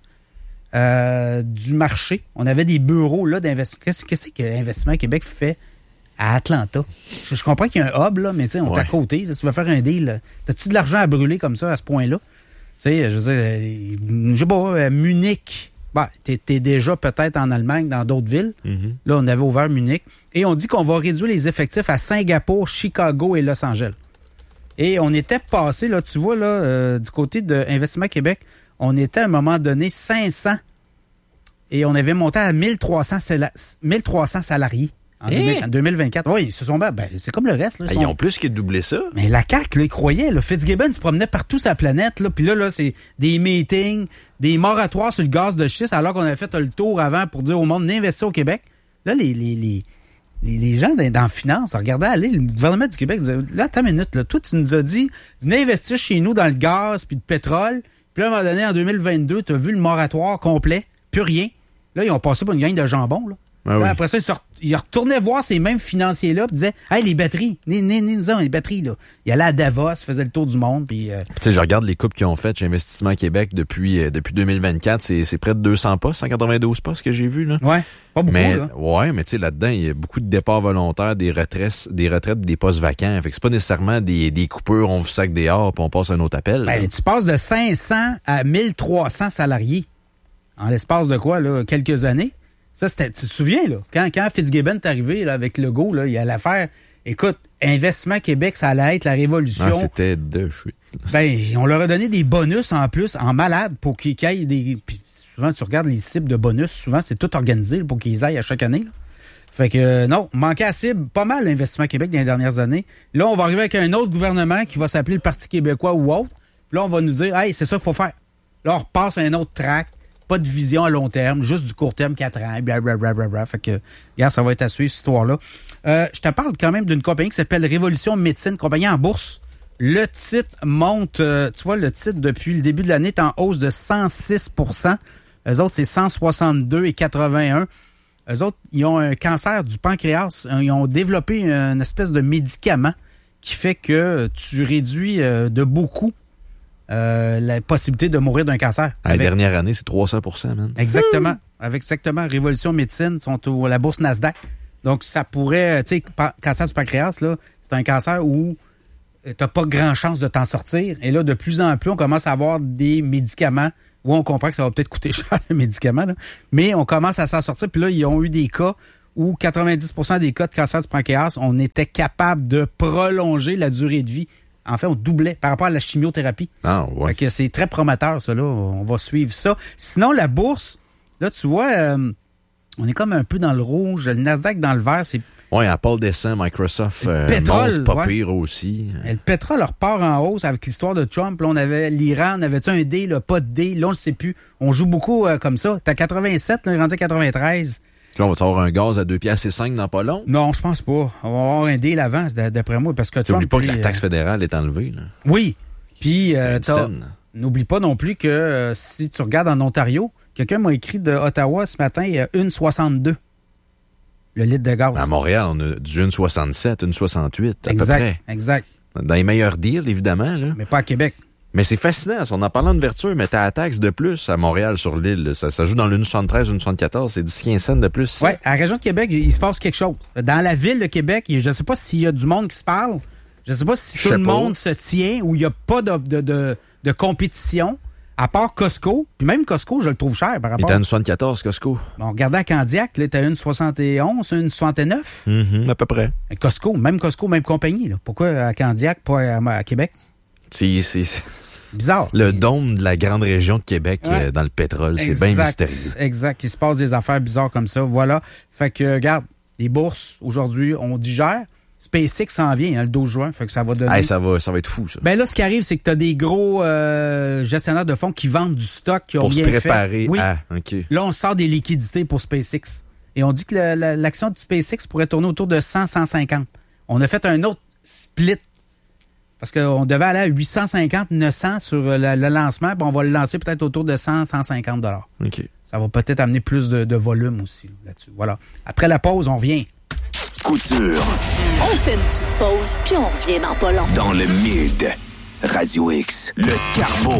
du marché. On avait des bureaux là d'investissement. Qu'est-ce que Investissement Québec fait à Atlanta? Je comprends qu'il y a un hub, là, mais tu sais, on est à côté. Si tu vas faire un deal, as-tu de l'argent à brûler comme ça à ce point-là? Tu sais, je veux dire, je sais pas, Munich. Bah, t'es déjà peut-être en Allemagne, dans d'autres villes. Mm-hmm. Là, on avait ouvert Munich. Et on dit qu'on va réduire les effectifs à Singapour, Chicago et Los Angeles. Et on était passé, là, tu vois, là, du côté de Investissement Québec, on était à un moment donné 500 et on avait monté à 1300 salariés en 2024. Oui, ils se sont c'est comme le reste. Là, ils ont plus que doublé ça. Mais la CAQ, là, ils croyaient. Là, Fitzgibbon se promenait partout sur la planète. Là, puis là, c'est des meetings, des moratoires sur le gaz de schiste, alors qu'on avait fait le tour avant pour dire au monde d'investir au Québec. Là, les gens dans la finance regardaient aller. Le gouvernement du Québec disait, là, attends une minute. Là, toi, tu nous as dit, venez investir chez nous dans le gaz puis le pétrole. Puis là, à un moment donné, en 2022, tu as vu le moratoire complet. Plus rien. Là, ils ont passé pour une gang de jambon, là. Ah oui. Après ça, ils retournaient voir ces mêmes financiers-là et disaient « Hey, les batteries, nous avons les batteries. » là. Ils allaient à Davos, faisaient le tour du monde. Puis, tu sais, je regarde les coupes qu'ils ont faites chez Investissement Québec depuis 2024. C'est près de 200 postes, 192 postes que j'ai vu. Là. Ouais, pas beaucoup. Mais, là. ouais, mais tu sais, là-dedans, il y a beaucoup de départs volontaires, des retraites, des postes vacants. Fait que c'est pas nécessairement des coupures, on vous sac dehors puis on passe un autre appel. Ben, tu passes de 500 à 1300 salariés en l'espace de quoi, là, quelques années. Ça, tu te souviens, là, quand Fitzgibbon est arrivé là, avec le go, là, il allait faire, écoute, Investissement Québec, ça allait être la révolution. Ah, c'était de chute. Ben, on leur a donné des bonus en plus, en malade, pour qu'ils aillent des... Puis souvent, tu regardes les cibles de bonus, souvent, c'est tout organisé là, pour qu'ils aillent à chaque année. Là. Fait que, non, manquait à cible pas mal l'Investissement Québec dans les dernières années. Là, on va arriver avec un autre gouvernement qui va s'appeler le Parti québécois ou autre. Puis là, on va nous dire, hey, c'est ça qu'il faut faire. Là, on repasse à un autre track. pas de vision à long terme, juste du court terme, 4 ans, blablabla. Fait que, regarde, ça va être à suivre, cette histoire-là. Je te parle quand même d'une compagnie qui s'appelle Révolution Médecine, compagnie en bourse. Le titre monte, tu vois, le titre, depuis le début de l'année, est en hausse de 106 %. Eux autres, c'est 162,81. Eux autres, ils ont un cancer du pancréas. Ils ont développé une espèce de médicament qui fait que tu réduis de beaucoup la possibilité de mourir d'un cancer. La dernière année, c'est 300 %, man. Exactement. Avec exactement. Révolution Médecine sont à la bourse Nasdaq. Donc, ça pourrait... Tu sais, cancer du pancréas, là, c'est un cancer où t'as pas grand chance de t'en sortir. Et là, de plus en plus, on commence à avoir des médicaments où on comprend que ça va peut-être coûter cher, le médicament, là. Mais on commence à s'en sortir. Puis là, ils ont eu des cas où 90 % des cas de cancer du pancréas, on était capable de prolonger la durée de vie. En fait, on doublait par rapport à la chimiothérapie. Ah, ouais. Fait que c'est très prometteur, ça, là. On va suivre ça. Sinon, la bourse, là, tu vois, on est comme un peu dans le rouge. Le Nasdaq dans le vert, c'est... Oui, Apple descend, Microsoft pétrole, monte pas pire aussi. Et le pétrole repart en hausse avec l'histoire de Trump. Là, on avait l'Iran, on avait-tu un D, là, pas de D? Là, on le sait plus. On joue beaucoup comme ça. T'as 87, là, on est rendu à 93. Là, on va avoir un gaz à 2,05 $ dans pas long? Non, je pense pas. On va avoir un deal avant, d'après moi, parce que Trump... N'oublie pas que la taxe fédérale est enlevée, là. Oui. Puis, n'oublie pas non plus que si tu regardes en Ontario, quelqu'un m'a écrit de Ottawa ce matin, il y a 1,62 le litre de gaz. À Montréal, on a du 1,67, 1,68 à peu près. Exact. Dans les meilleurs deals, évidemment. Là. Mais pas à Québec. Mais c'est fascinant. On en parlant de vertu, mais t'as la taxe de plus à Montréal sur l'île. Ça joue dans le 1,73, 1,74. C'est 10-15 cents de plus. Oui, à la région de Québec, il se passe quelque chose. Dans la ville de Québec, je ne sais pas s'il y a du monde qui se parle. Je ne sais pas si tout le monde se tient ou il n'y a pas de compétition. À part Costco, puis même Costco, je le trouve cher par rapport... Il était à 1,74, Costco. Bon, regardez à Candiac, là, t'as 1,71, 1,69. À peu près. Costco, même compagnie. Là. Pourquoi à Candiac, pas à Québec? C'est bizarre. Le dôme de la grande région de Québec dans le pétrole, c'est bien mystérieux. Exact, il se passe des affaires bizarres comme ça. Voilà. Fait que, regarde, les bourses, aujourd'hui, on digère. SpaceX s'en vient le 12 juin, fait que ça va donner... ça va être fou, ça. Ben là, ce qui arrive, c'est que tu as des gros gestionnaires de fonds qui vendent du stock, qui ont pour bien se préparer fait. Oui. OK. Là, on sort des liquidités pour SpaceX. Et on dit que l'action de SpaceX pourrait tourner autour de 100-150. On a fait un autre split, parce qu'on devait aller à 850-900 sur le lancement, puis on va le lancer peut-être autour de 100-150 $. OK. Ça va peut-être amener plus de volume aussi là-dessus. Voilà. Après la pause, on revient. Couture. On fait une petite pause, puis on revient dans pas long. Dans le Mid. Radio X. Le Carbo.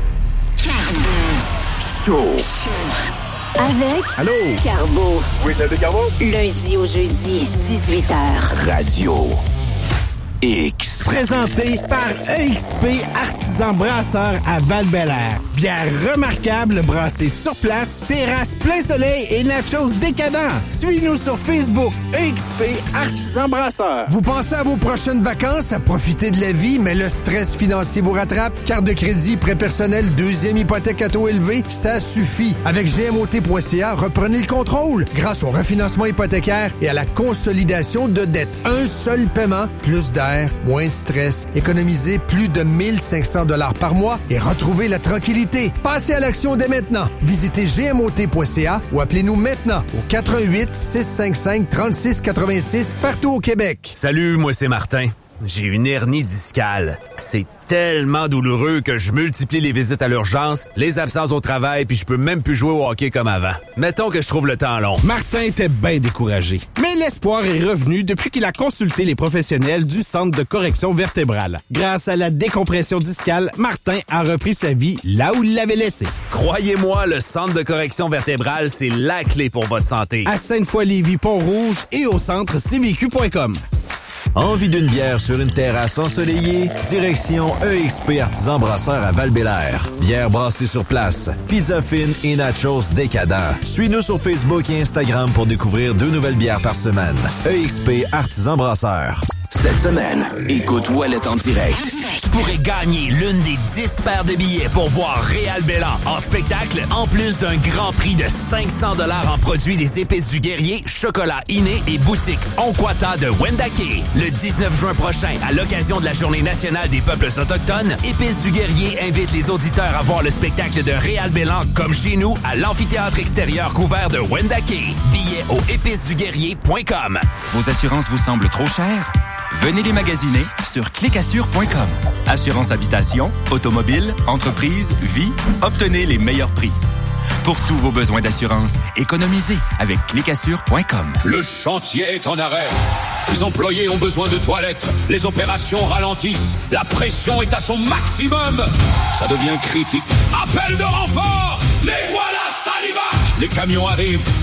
Show. Avec Allô? Carbo. Oui, c'est le Carbo. Lundi au jeudi, 18h. Radio X. Présenté par EXP Artisan Brasseur à Val-Bélair. Bière remarquable brassée sur place, terrasse plein soleil et nachos décadents. Suis-nous sur Facebook, EXP Artisan Brasseur. Vous pensez à vos prochaines vacances, à profiter de la vie, mais le stress financier vous rattrape? Carte de crédit, prêt personnel, deuxième hypothèque à taux élevé, ça suffit. Avec GMOT.ca, reprenez le contrôle grâce au refinancement hypothécaire et à la consolidation de dettes. Un seul paiement, plus d'air, moins de stress, économisez plus de 1500 $ par mois et retrouvez la tranquillité. Passez à l'action dès maintenant. Visitez gmot.ca ou appelez-nous maintenant au 88 655 36 86 partout au Québec. Salut, moi c'est Martin. J'ai une hernie discale. C'est tellement douloureux que je multiplie les visites à l'urgence, les absences au travail, puis je peux même plus jouer au hockey comme avant. Mettons que je trouve le temps long. Martin était bien découragé. Mais l'espoir est revenu depuis qu'il a consulté les professionnels du Centre de correction vertébrale. Grâce à la décompression discale, Martin a repris sa vie là où il l'avait laissée. Croyez-moi, le Centre de correction vertébrale, c'est la clé pour votre santé. À Sainte-Foy-Lévis, Pont-Rouge et au centre cvq.com. Envie d'une bière sur une terrasse ensoleillée? Direction EXP Artisan Brasseur à Val-Bélair. Bière brassée sur place, pizza fine et nachos décadents. Suis-nous sur Facebook et Instagram pour découvrir 2 nouvelles bières par semaine. EXP Artisan Brasseur. Cette semaine, écoute Ouellet en direct. Tu pourrais gagner l'une des 10 paires de billets pour voir Réal Bélan en spectacle, en plus d'un grand prix de 500 $ en produits des Épices du Guerrier, chocolat inné et boutique Onkwata de Wendake. Le 19 juin prochain, à l'occasion de la Journée nationale des peuples autochtones, Épices du Guerrier invite les auditeurs à voir le spectacle de Réal Bélan comme chez nous à l'amphithéâtre extérieur couvert de Wendake. Billets au épiceduguerrier.com. Vos assurances vous semblent trop chères? Venez les magasiner sur clicassure.com. Assurance habitation, automobile, entreprise, vie, obtenez les meilleurs prix. Pour tous vos besoins d'assurance, économisez avec clicassure.com. Le chantier est en arrêt. Les employés ont besoin de toilettes. Les opérations ralentissent. La pression est à son maximum. Ça devient critique. Appel de renfort. Les voilà, Salivac. Les camions arrivent.